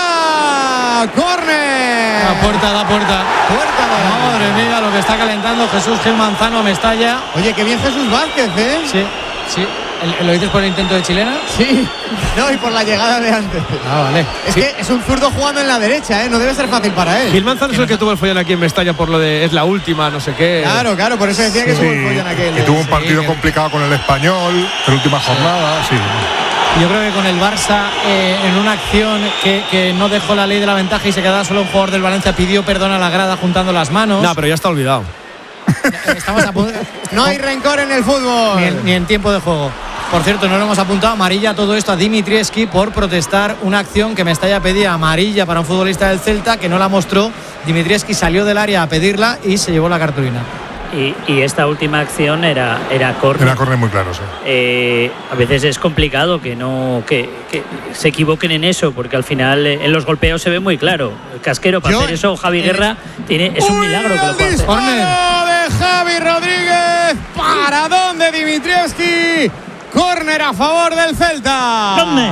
chuta. Córner. La puerta, la puerta. Puerta. Madre mía, lo que está calentando Jesús Gil Manzano a Mestalla. Oye, qué bien Jesús Vázquez, ¿eh? Sí, sí. ¿Lo dices por el intento de chilena? Sí. No, y por la llegada de antes. Ah, vale. Es sí. que es un zurdo jugando en la derecha, ¿eh? No debe ser fácil para él. Gil Manzano es el que tuvo el follón aquí en Mestalla por lo de es la última, no sé qué. Claro, claro, por eso decía sí. que tuvo el follón aquel. Y tuvo un partido sí, complicado con el Español en la última jornada, sí. Yo creo que con el Barça, eh, en una acción que, que no dejó la ley de la ventaja y se quedaba solo un jugador del Valencia, pidió perdón a la grada juntando las manos. No, pero ya está olvidado. Estamos a punto. No hay rencor en el fútbol. Ni en, ni en tiempo de juego. Por cierto, no lo hemos apuntado, amarilla todo esto a Dimitrievski por protestar una acción que Mestalla pedía amarilla para un futbolista del Celta, que no la mostró. Dimitrievski salió del área a pedirla y se llevó la cartulina. Y, y esta última acción era era córner. Era córner muy claro, sí. Eh, a veces es complicado que no que, que se equivoquen en eso, porque al final eh, en los golpeos se ve muy claro. El Casquero para Yo, hacer eso, Javi eh, Guerra tiene es un milagro que lo pueda hacer. Córner de Javi Rodríguez. ¿Para dónde Dimitrievski? Córner a favor del Celta. ¿Dónde?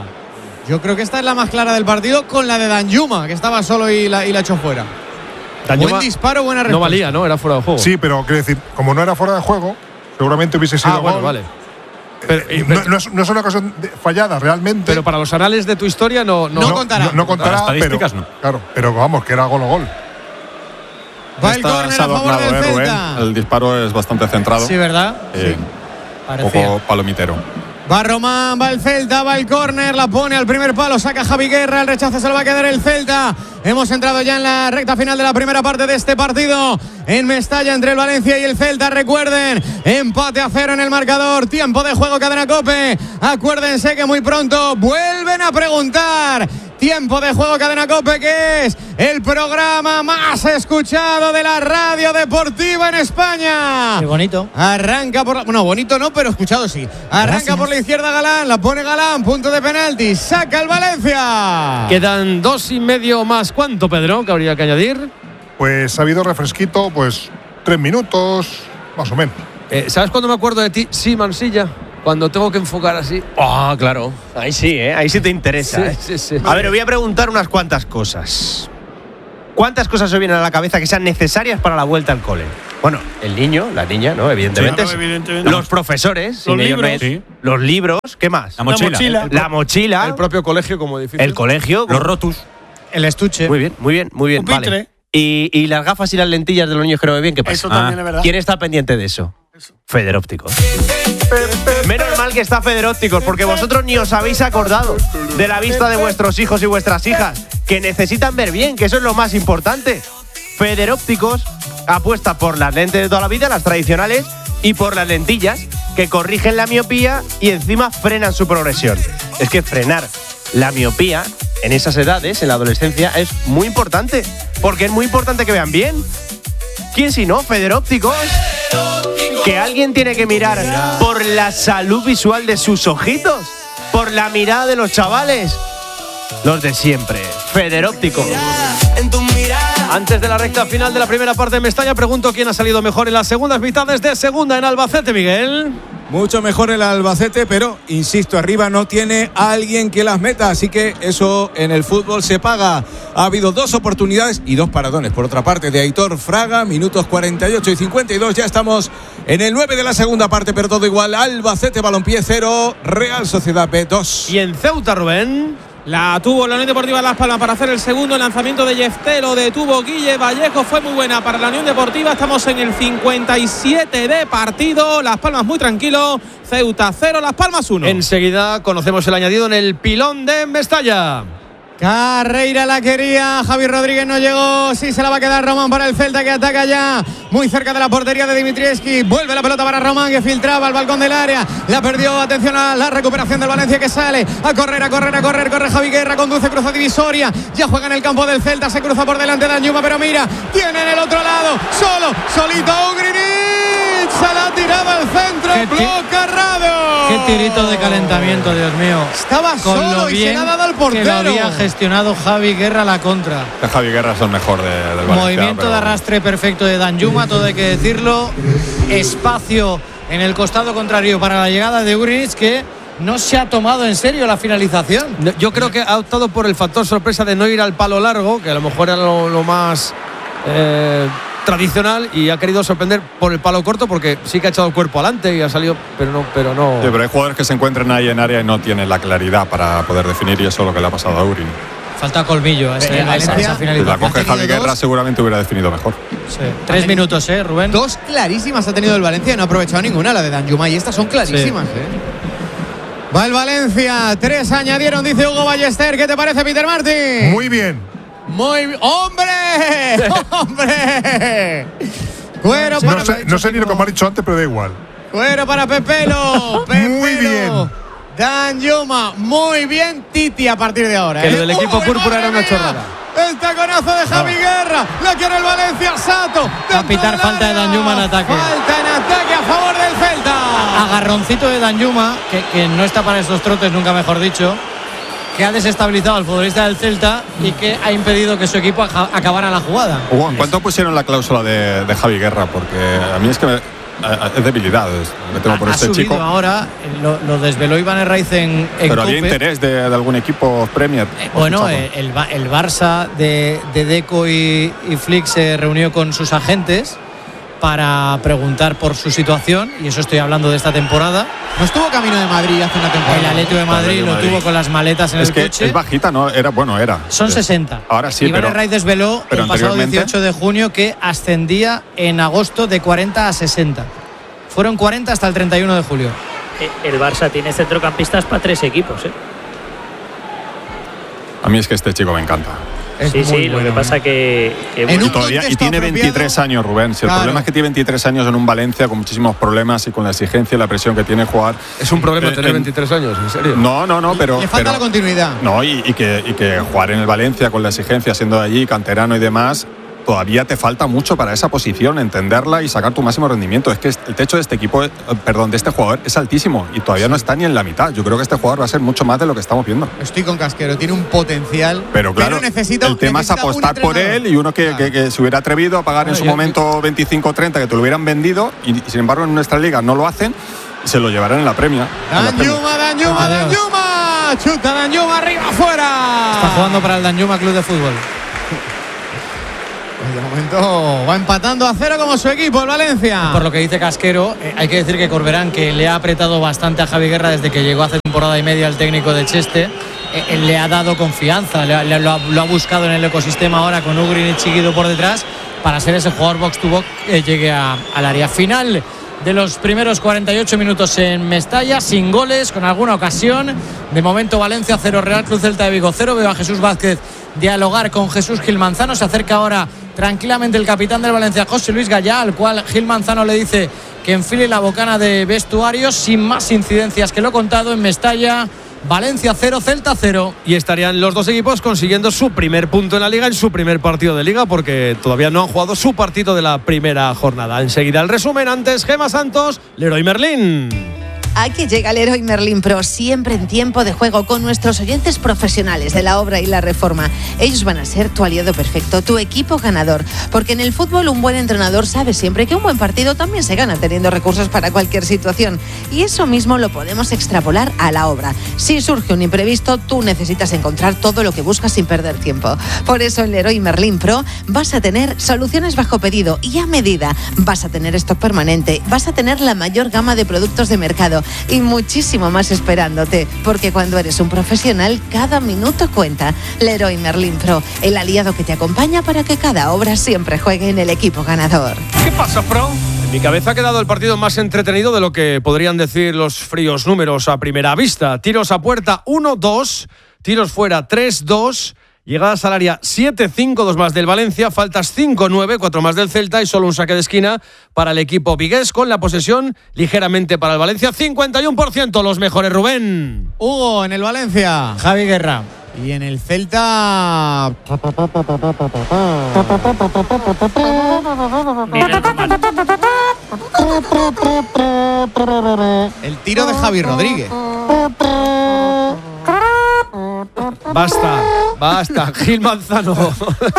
Yo creo que esta es la más clara del partido, con la de Danjuma, que estaba solo y la, y la echó fuera. Danjuma, buen disparo, buena respuesta. No valía, ¿no? Era fuera de juego. Sí, pero quiero decir, como no era fuera de juego, seguramente hubiese sido ah, bueno, gol. Vale. Pero, eh, no, no, es, no es una ocasión fallada realmente. Pero para los anales de tu historia no, no, no contará. No, no contará, para estadísticas pero, no. Claro, pero vamos, que era gol o gol. Va el córner a favor del eh, Celta. El disparo es bastante centrado. Sí, ¿verdad? Eh, sí. Un poco palomitero. Va Román, va el Celta, va el córner, la pone al primer palo, saca Javi Guerra, el rechazo se lo va a quedar el Celta. Hemos entrado ya en la recta final de la primera parte de este partido en Mestalla entre el Valencia y el Celta. Recuerden, empate a cero en el marcador, tiempo de juego, Cadena COPE. Acuérdense que muy pronto vuelven a preguntar. Tiempo de Juego Cadena COPE, que es el programa más escuchado de la radio deportiva en España. Qué bonito. Arranca por la... Bueno, bonito no, pero escuchado sí. Arranca Gracias. Por la izquierda Galán, la pone Galán, punto de penalti, saca el Valencia. Quedan dos y medio más. ¿Cuánto, Pedro, que habría que añadir? Pues ha habido refresquito, pues tres minutos, más o menos. Eh, ¿Sabes cuándo me acuerdo de ti? Sí, Mansilla. Cuando tengo que enfocar así. Ah, oh, claro. Ahí sí, ¿eh? Ahí sí te interesa. Sí, ¿eh? sí, sí. A ver, os voy a preguntar unas cuantas cosas. ¿Cuántas cosas os vienen a la cabeza que sean necesarias para la vuelta al cole? Bueno, el niño, la niña, ¿no? Evidentemente. Sí, claro, evidentemente. Los profesores. Los libros. No sí. Los libros. ¿Qué más? La mochila. La mochila. El, la mochila. El propio colegio como edificio. El colegio. Los rotus. El estuche. Muy bien, muy bien, muy bien. Vale. Y, y las gafas y las lentillas de los niños que no ven bien, ¿qué pasa? Eso también ah. es verdad. ¿Quién está pendiente de eso? eso. Federópticos. Menos mal que está Federópticos, porque vosotros ni os habéis acordado de la vista de vuestros hijos y vuestras hijas, que necesitan ver bien, que eso es lo más importante. Federópticos apuesta por las lentes de toda la vida, las tradicionales, y por las lentillas, que corrigen la miopía y encima frenan su progresión. Es que frenar la miopía en esas edades, en la adolescencia, es muy importante, porque es muy importante que vean bien. ¿Quién si no? Federópticos. Que alguien tiene que mirar por la salud visual de sus ojitos, por la mirada de los chavales. Los de siempre. Federópticos. Antes de la recta final de la primera parte de Mestalla, pregunto quién ha salido mejor en las segundas mitades de segunda en Albacete, Miguel. Mucho mejor el Albacete, pero insisto, arriba no tiene a alguien que las meta, así que eso en el fútbol se paga. Ha habido dos oportunidades y dos paradones, por otra parte, de Aitor Fraga, minutos cuarenta y ocho y cincuenta y dos. Ya estamos en el nueve de la segunda parte, pero todo igual. Albacete Balompié cero, Real Sociedad B dos. Y en Ceuta, Rubén. La tuvo la Unión Deportiva Las Palmas para hacer el segundo. El lanzamiento de Yefté lo detuvo Guille Vallejo. Fue muy buena para la Unión Deportiva. Estamos en el cincuenta y siete de partido. Las Palmas muy tranquilo. Ceuta cero, Las Palmas uno. Enseguida conocemos el añadido en el pilón de Mestalla. Carreira la quería, Javi Rodríguez no llegó, sí se la va a quedar Román para el Celta, que ataca ya muy cerca de la portería de Dimitrievski. Vuelve la pelota para Román, que filtraba al balcón del área, la perdió. Atención a la recuperación del Valencia, que sale a correr, a correr, a correr, corre Javi Guerra, conduce, cruza divisoria, ya juega en el campo del Celta, se cruza por delante de Danjuma, pero mira, tiene en el otro lado, solo, solito Ugrinic, se la tiraba al centro, bloca Rado. Qué tirito de calentamiento, Dios mío. Estaba Con solo y se la ha dado al portero. Que lo había gestionado Javi Guerra la contra. Javi Guerra es el mejor de, del Valencia. Movimiento pero... de arrastre perfecto de Danjuma, todo hay que decirlo. Espacio en el costado contrario para la llegada de Ugrinic, que no se ha tomado en serio la finalización. Yo creo que ha optado por el factor sorpresa de no ir al palo largo, que a lo mejor era lo, lo más eh, tradicional, y ha querido sorprender por el palo corto, porque sí que ha echado el cuerpo adelante y ha salido, pero no, pero no. Sí, pero hay jugadores que se encuentran ahí en área y no tienen la claridad para poder definir, y eso es lo que le ha pasado a Ugrinic. Falta colmillo a, ese, eh, a esa, esa finalización. Si la coge Javi Guerra, dos, seguramente hubiera definido mejor. Sí. Tres minutos, ¿eh, Rubén? Dos clarísimas ha tenido el Valencia y no ha aprovechado ninguna, la de Danjuma, y estas son clarísimas, sí. ¿eh? Va el Valencia, tres añadieron, dice Hugo Ballester. ¿Qué te parece, Peter Martin? Muy bien. Muy bien. ¡Hombre! ¡Hombre! Cuero para no sé, no sé ni lo que me ha dicho antes, pero da igual. Cuero para Pepelo. Pepelo. Muy bien. Danjuma, muy bien. Titi a partir de ahora. Que ¿eh? lo del equipo ¡Oh, púrpura era una chorrada! El taconazo de Javi no. Guerra. La quiere el Valencia. Sato. Va a pitar falta de Danjuma en ataque. Falta en ataque a favor del Celta. Agarroncito de Danjuma, que, que no está para estos trotes, nunca mejor dicho, que ha desestabilizado al futbolista del Celta y que ha impedido que su equipo acabara la jugada. Hugo, ¿en cuánto pusieron la cláusula de, de Javi Guerra? Porque a mí es que me, es debilidad, me tengo por ha este subido chico. Ahora, lo, lo desveló Iván Herraiz en, en Pero Cope. había interés de, de algún equipo Premier. Eh, bueno, el, el, el Barça de, de Deco y, y Flick se reunió con sus agentes para preguntar por su situación, y eso estoy hablando de esta temporada. No estuvo camino de Madrid hace una temporada. El Atlético de Madrid lo Madrid. tuvo con las maletas en es el que coche. Es bajita, ¿no? Era, bueno, era. Son sesenta. Ahora sí, Iván pero... Herraiz desveló pero el pasado dieciocho de junio que ascendía en agosto de cuarenta a sesenta. Fueron cuarenta hasta el treinta y uno de julio. El Barça tiene centrocampistas para tres equipos, ¿eh? A mí es que este chico me encanta. Es sí, muy sí, bueno, lo que pasa que, que y, bueno, todavía, y tiene veintitrés años, Rubén. Si el Claro. problema es que tiene veintitrés años en un Valencia con muchísimos problemas y con la exigencia y la presión que tiene jugar. Es un problema eh, tener en- veintitrés años, en serio. No, no, no, pero. Le falta pero- la continuidad. No, y, y que, y que jugar en el Valencia con la exigencia, siendo de allí, canterano y demás, todavía te falta mucho para esa posición, entenderla y sacar tu máximo rendimiento. Es que el techo de este equipo, eh, perdón, de este jugador es altísimo y todavía no está ni en la mitad. Yo creo que este jugador va a ser mucho más de lo que estamos viendo. Estoy con Casquero, tiene un potencial. Pero claro, necesita, el tema es necesita un apostar por entrenador. él y uno que, que- que se hubiera atrevido a pagar en No, su yo- momento veinticinco o treinta, que te lo hubieran vendido y, y sin embargo en nuestra liga no lo hacen y se lo llevarán en la premia. en la premia. Danjuma, Danjuma, Adiós. Danjuma. Chuta Danjuma, arriba, afuera. Está jugando para el Danjuma Club de Fútbol. Pues de momento va empatando a cero como su equipo, el Valencia. Por lo que dice Casquero, eh, hay que decir que Corberán, que le ha apretado bastante a Javi Guerra desde que llegó hace temporada y media el técnico de Cheste, eh, eh, le ha dado confianza, le ha- le- lo, ha, lo ha buscado en el ecosistema ahora con Ugrin y Chiquido por detrás para ser ese jugador box to box que llegue a- al área final. De los primeros cuarenta y ocho minutos en Mestalla, sin goles, con alguna ocasión. De momento Valencia cero, Real Cruz Celta de Vigo cero. Veo a Jesús Vázquez dialogar con Jesús Gil Manzano. Se acerca ahora tranquilamente el capitán del Valencia, José Luis Gallá, al cual Gil Manzano le dice que enfile la bocana de vestuarios. Sin más incidencias que lo contado en Mestalla. Valencia cero, Celta cero. Y estarían los dos equipos consiguiendo su primer punto en la Liga, en su primer partido de Liga, porque todavía no han jugado su partido de la primera jornada. Enseguida el resumen, antes Gemma Santos, Leroy Merlín. Aquí llega el Leroy Merlin Pro, siempre en tiempo de juego, con nuestros oyentes profesionales de la obra y la reforma. Ellos van a ser tu aliado perfecto, tu equipo ganador. Porque en el fútbol un buen entrenador sabe siempre que un buen partido también se gana teniendo recursos para cualquier situación. Y eso mismo lo podemos extrapolar a la obra. Si surge un imprevisto, tú necesitas encontrar todo lo que buscas sin perder tiempo. Por eso en Leroy Merlin Pro vas a tener soluciones bajo pedido y a medida. Vas a tener stock permanente, vas a tener la mayor gama de productos de mercado y muchísimo más esperándote, porque cuando eres un profesional, cada minuto cuenta. Leroy Merlin Pro, el aliado que te acompaña para que cada obra siempre juegue en el equipo ganador. ¿Qué pasa, Pro? En mi cabeza ha quedado el partido más entretenido de lo que podrían decir los fríos números a primera vista. Tiros a puerta uno dos, tiros fuera tres dos, llegadas al área siete cinco, dos más del Valencia, faltas cinco nueve, cuatro más del Celta y solo un saque de esquina para el equipo vigués, con la posesión ligeramente para el Valencia, cincuenta y uno por ciento, los mejores, Rubén. Hugo en el Valencia. Javi Guerra. Y en el Celta. El tiro de Javi Rodríguez. Basta, basta, Gil Manzano.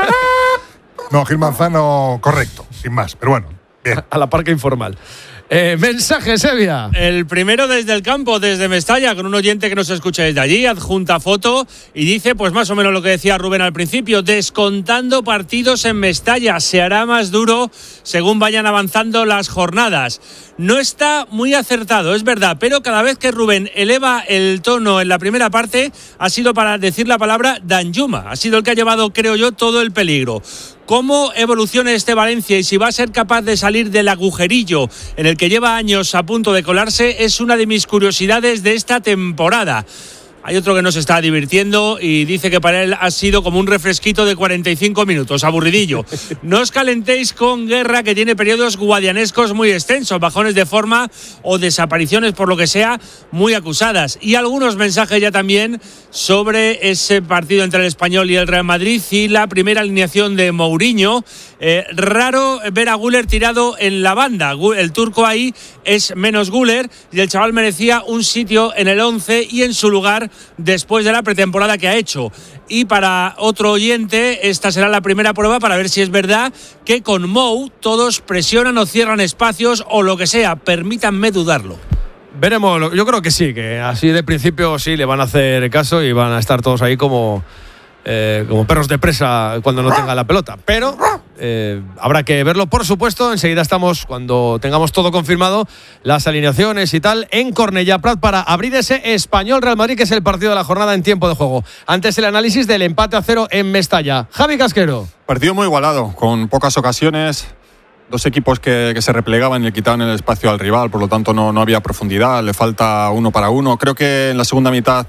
No, Gil Manzano, correcto, sin más, pero bueno, bien. A la parca informal. Eh, mensaje, Sevilla. El primero desde el campo, desde Mestalla, con un oyente que nos escucha desde allí, adjunta foto y dice, pues más o menos lo que decía Rubén al principio, descontando partidos en Mestalla, se hará más duro según vayan avanzando las jornadas. No está muy acertado, es verdad, pero cada vez que Rubén eleva el tono en la primera parte, ha sido para decir la palabra Danjuma, ha sido el que ha llevado, creo yo, todo el peligro. ¿Cómo evoluciona este Valencia y si va a ser capaz de salir del agujerillo en el que lleva años a punto de colarse? Es una de mis curiosidades de esta temporada. Hay otro que nos está divirtiendo y dice que para él ha sido como un refresquito de cuarenta y cinco minutos, aburridillo. No os calentéis con Guerra, que tiene periodos guadianescos muy extensos, bajones de forma o desapariciones por lo que sea muy acusadas. Y algunos mensajes ya también sobre ese partido entre el Español y el Real Madrid y la primera alineación de Mourinho. Eh, raro ver a Güler tirado en la banda. El turco ahí es menos Güler y el chaval merecía un sitio en el once y en su lugar después de la pretemporada que ha hecho. Y para otro oyente, esta será la primera prueba para ver si es verdad que con Mou todos presionan o cierran espacios o lo que sea. Permítanme dudarlo. Veremos, yo creo que sí, que así de principio sí le van a hacer caso y van a estar todos ahí como, eh, como perros de presa cuando no tenga la pelota. Pero eh, habrá que verlo, por supuesto. Enseguida estamos, cuando tengamos todo confirmado, las alineaciones y tal, en Cornellà Prat para abrir ese Español-Real Madrid, que es el partido de la jornada en tiempo de juego. Antes el análisis del empate a cero en Mestalla. Javi Casquero. Partido muy igualado, con pocas ocasiones. Dos equipos que, que se replegaban y le quitaban el espacio al rival, por lo tanto no, no había profundidad, le falta uno para uno. Creo que en la segunda mitad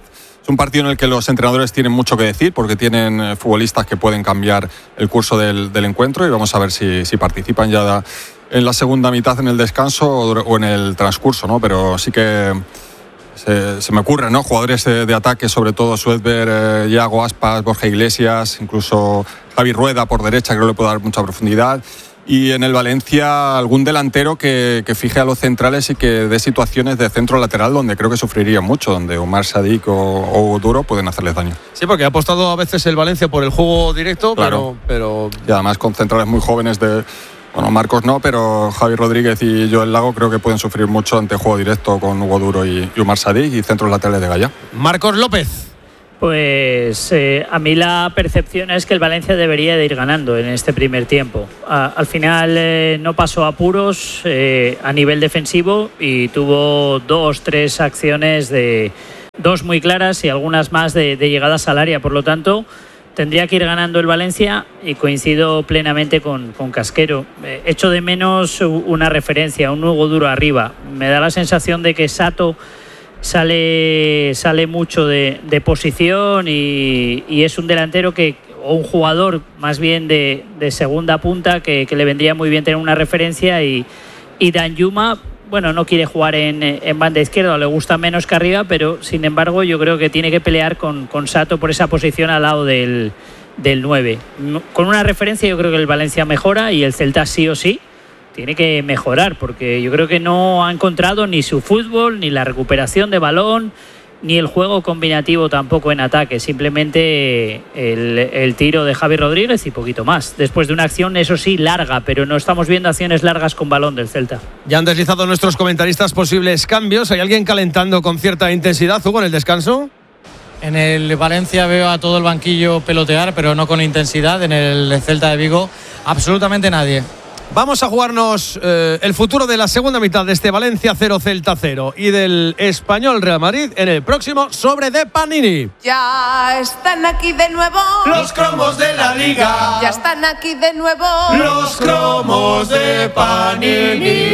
es un partido en el que los entrenadores tienen mucho que decir porque tienen eh, futbolistas que pueden cambiar el curso del, del encuentro y vamos a ver si, si participan ya da, en la segunda mitad en el descanso o, o en el transcurso, ¿no? Pero sí que se, se me ocurren, ¿no? Jugadores de, de ataque, sobre todo Suedberg, eh, Iago Aspas, Borja Iglesias, incluso Javi Rueda por derecha, creo que le puede dar mucha profundidad. Y en el Valencia algún delantero que, que fije a los centrales y que dé situaciones de centro lateral donde creo que sufriría mucho, donde Omar Sadik o, o Duro pueden hacerles daño. Sí, porque ha apostado a veces el Valencia por el juego directo, claro. pero, pero... Y además con centrales muy jóvenes de... Bueno, Marcos no, pero Javi Rodríguez y Joel Lago creo que pueden sufrir mucho ante juego directo con Hugo Duro y, y Omar Sadik y centros laterales de Gaya. Marcos López. Pues eh, a mí la percepción es que el Valencia debería de ir ganando en este primer tiempo. A, al final eh, no pasó apuros eh, a nivel defensivo y tuvo dos, tres acciones de dos muy claras y algunas más de, de llegadas al área. Por lo tanto, tendría que ir ganando el Valencia y coincido plenamente con, con Casquero. Eh, echo de menos una referencia, un Hugo Duro arriba. Me da la sensación de que Sato sale sale mucho de, de posición y, y es un delantero que o un jugador más bien de, de segunda punta que, que le vendría muy bien tener una referencia y, y Danjuma, bueno, no quiere jugar en, en banda izquierda, le gusta menos que arriba, pero sin embargo yo creo que tiene que pelear con, con Sato por esa posición al lado del, del nueve. Con una referencia yo creo que el Valencia mejora y el Celta sí o sí tiene que mejorar, porque yo creo que no ha encontrado ni su fútbol, ni la recuperación de balón, ni el juego combinativo tampoco en ataque. Simplemente el, el tiro de Javi Rodríguez y poquito más. Después de una acción, eso sí, larga, pero no estamos viendo acciones largas con balón del Celta. Ya han deslizado nuestros comentaristas posibles cambios. ¿Hay alguien calentando con cierta intensidad, Hugo, en el descanso? En el Valencia veo a todo el banquillo pelotear, pero no con intensidad. En el Celta de Vigo, absolutamente nadie. Vamos a jugarnos eh, el futuro de la segunda mitad de este Valencia cero Celta cero y del Español Real Madrid en el próximo Sobre de Panini. Ya están aquí de nuevo los cromos de la liga. Ya están aquí de nuevo los cromos de Panini.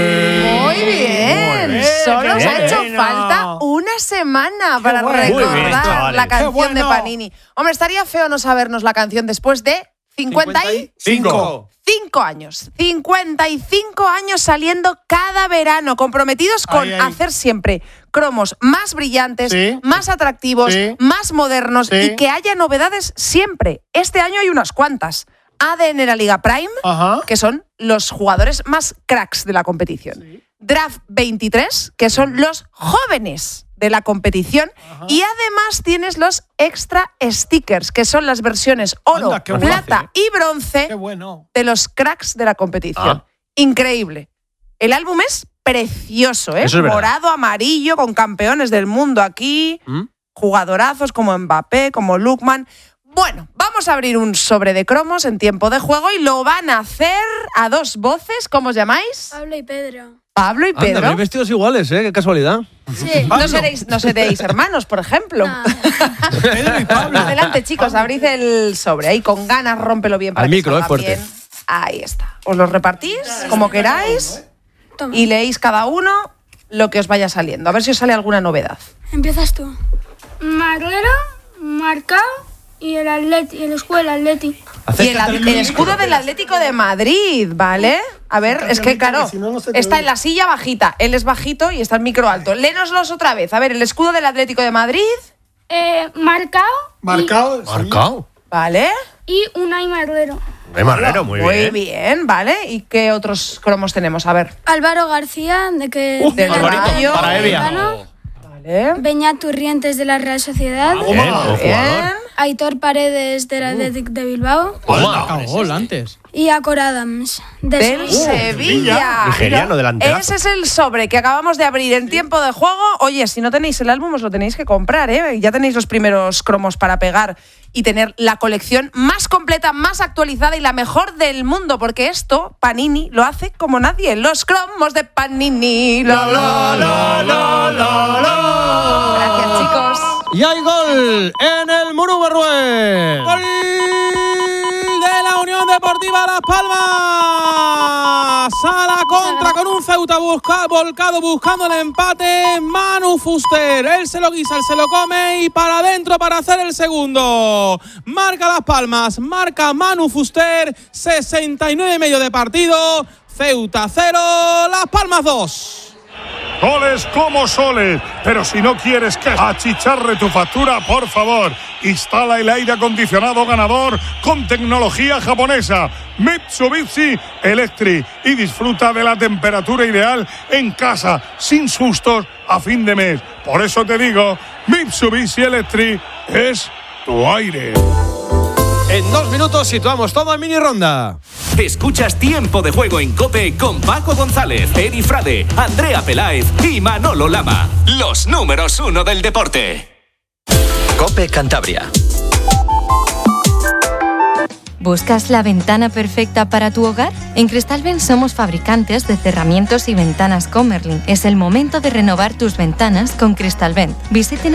Muy bien. Muy bien. Solo os ha hecho falta una semana para bueno. recordar bien, la canción bueno. de Panini. Hombre, estaría feo no sabernos la canción después de cincuenta y cinco Cinco años, cincuenta y cinco años saliendo cada verano, comprometidos con ay, ay. hacer siempre cromos más brillantes, ¿sí? más atractivos, ¿sí? más modernos ¿sí? y que haya novedades siempre. Este año hay unas cuantas. A D N La Liga Prime, ajá. que son los jugadores más cracks de la competición. ¿Sí? Draft veintitrés, que son los jóvenes de la competición. Ajá. Y además tienes los extra stickers, que son las versiones oro, Anda, plata y bronce bueno. de los cracks de la competición. Ah. Increíble. El álbum es precioso, ¿eh? Es morado, amarillo, con campeones del mundo aquí, ¿Mm? jugadorazos como Mbappé, como Lookman. Bueno, vamos a abrir un sobre de cromos en tiempo de juego y lo van a hacer a dos voces. ¿Cómo os llamáis? Pablo y Pedro. Pablo y Pedro. Anda, vestidos iguales, ¿eh? Qué casualidad. Sí. No seréis, no seréis hermanos, por ejemplo. No. Pedro y Pablo. Adelante, chicos, abrid el sobre. Ahí con ganas, rómpelo bien para Al que micro, salga es fuerte. bien. Ahí está. Os los repartís como queráis Toma. y leéis cada uno lo que os vaya saliendo. A ver si os sale alguna novedad. Empiezas tú. Marrero, Marcao y el Atleti, el escudo del Atleti. Y el, el escudo del Atlético de Madrid, ¿vale? A ver, es que claro, está en la silla bajita, él es bajito y está el micro alto. Lénoslos otra vez. A ver, el escudo del Atlético de Madrid. Eh, Marcao. Marcao. Y... Marcao. ¿Vale? Y Unai Marrero. Unai Marrero, muy, muy bien. Muy bien, ¿vale? ¿Y qué otros cromos tenemos? A ver. Álvaro García, de que... Uh, del Rayo. Para Evia. Vale. Beñat Turrientes de la Real Sociedad. Ah, bien, muy bien. Aitor Paredes del Athletic de Bilbao. Hola, gol antes. Y Acor Adams del, del Sevilla. Nigeriano delantero. Ese es el sobre que acabamos de abrir en tiempo de juego. Oye, si no tenéis el álbum os lo tenéis que comprar, ¿eh? Ya tenéis los primeros cromos para pegar y tener la colección más completa, más actualizada y la mejor del mundo, porque esto Panini lo hace como nadie. Los cromos de Panini. Lo, lo, lo, lo, lo, lo. Gracias, chicos. Y hay gol en el Muru Berrué. Gol de la Unión de Deportiva Las Palmas. A la contra con un Ceuta busca, volcado buscando el empate. Manu Fuster, él se lo guisa, él se lo come y para adentro para hacer el segundo. Marca Las Palmas, marca Manu Fuster. sesenta y nueve y medio de partido. Ceuta cero, Las Palmas dos. Goles como soles, pero si no quieres que achicharre tu factura, por favor, instala el aire acondicionado ganador con tecnología japonesa Mitsubishi Electric y disfruta de la temperatura ideal en casa, sin sustos a fin de mes. Por eso te digo, Mitsubishi Electric es tu aire. En dos minutos situamos todo en mini ronda. Escuchas Tiempo de Juego en COPE con Paco González, Eri Frade, Andrea Peláez y Manolo Lama. Los números uno del deporte. COPE Cantabria. ¿Buscas la ventana perfecta para tu hogar? En Cristalben somos fabricantes de cerramientos y ventanas Comerlin. Es el momento de renovar tus ventanas con Cristalben. Visiten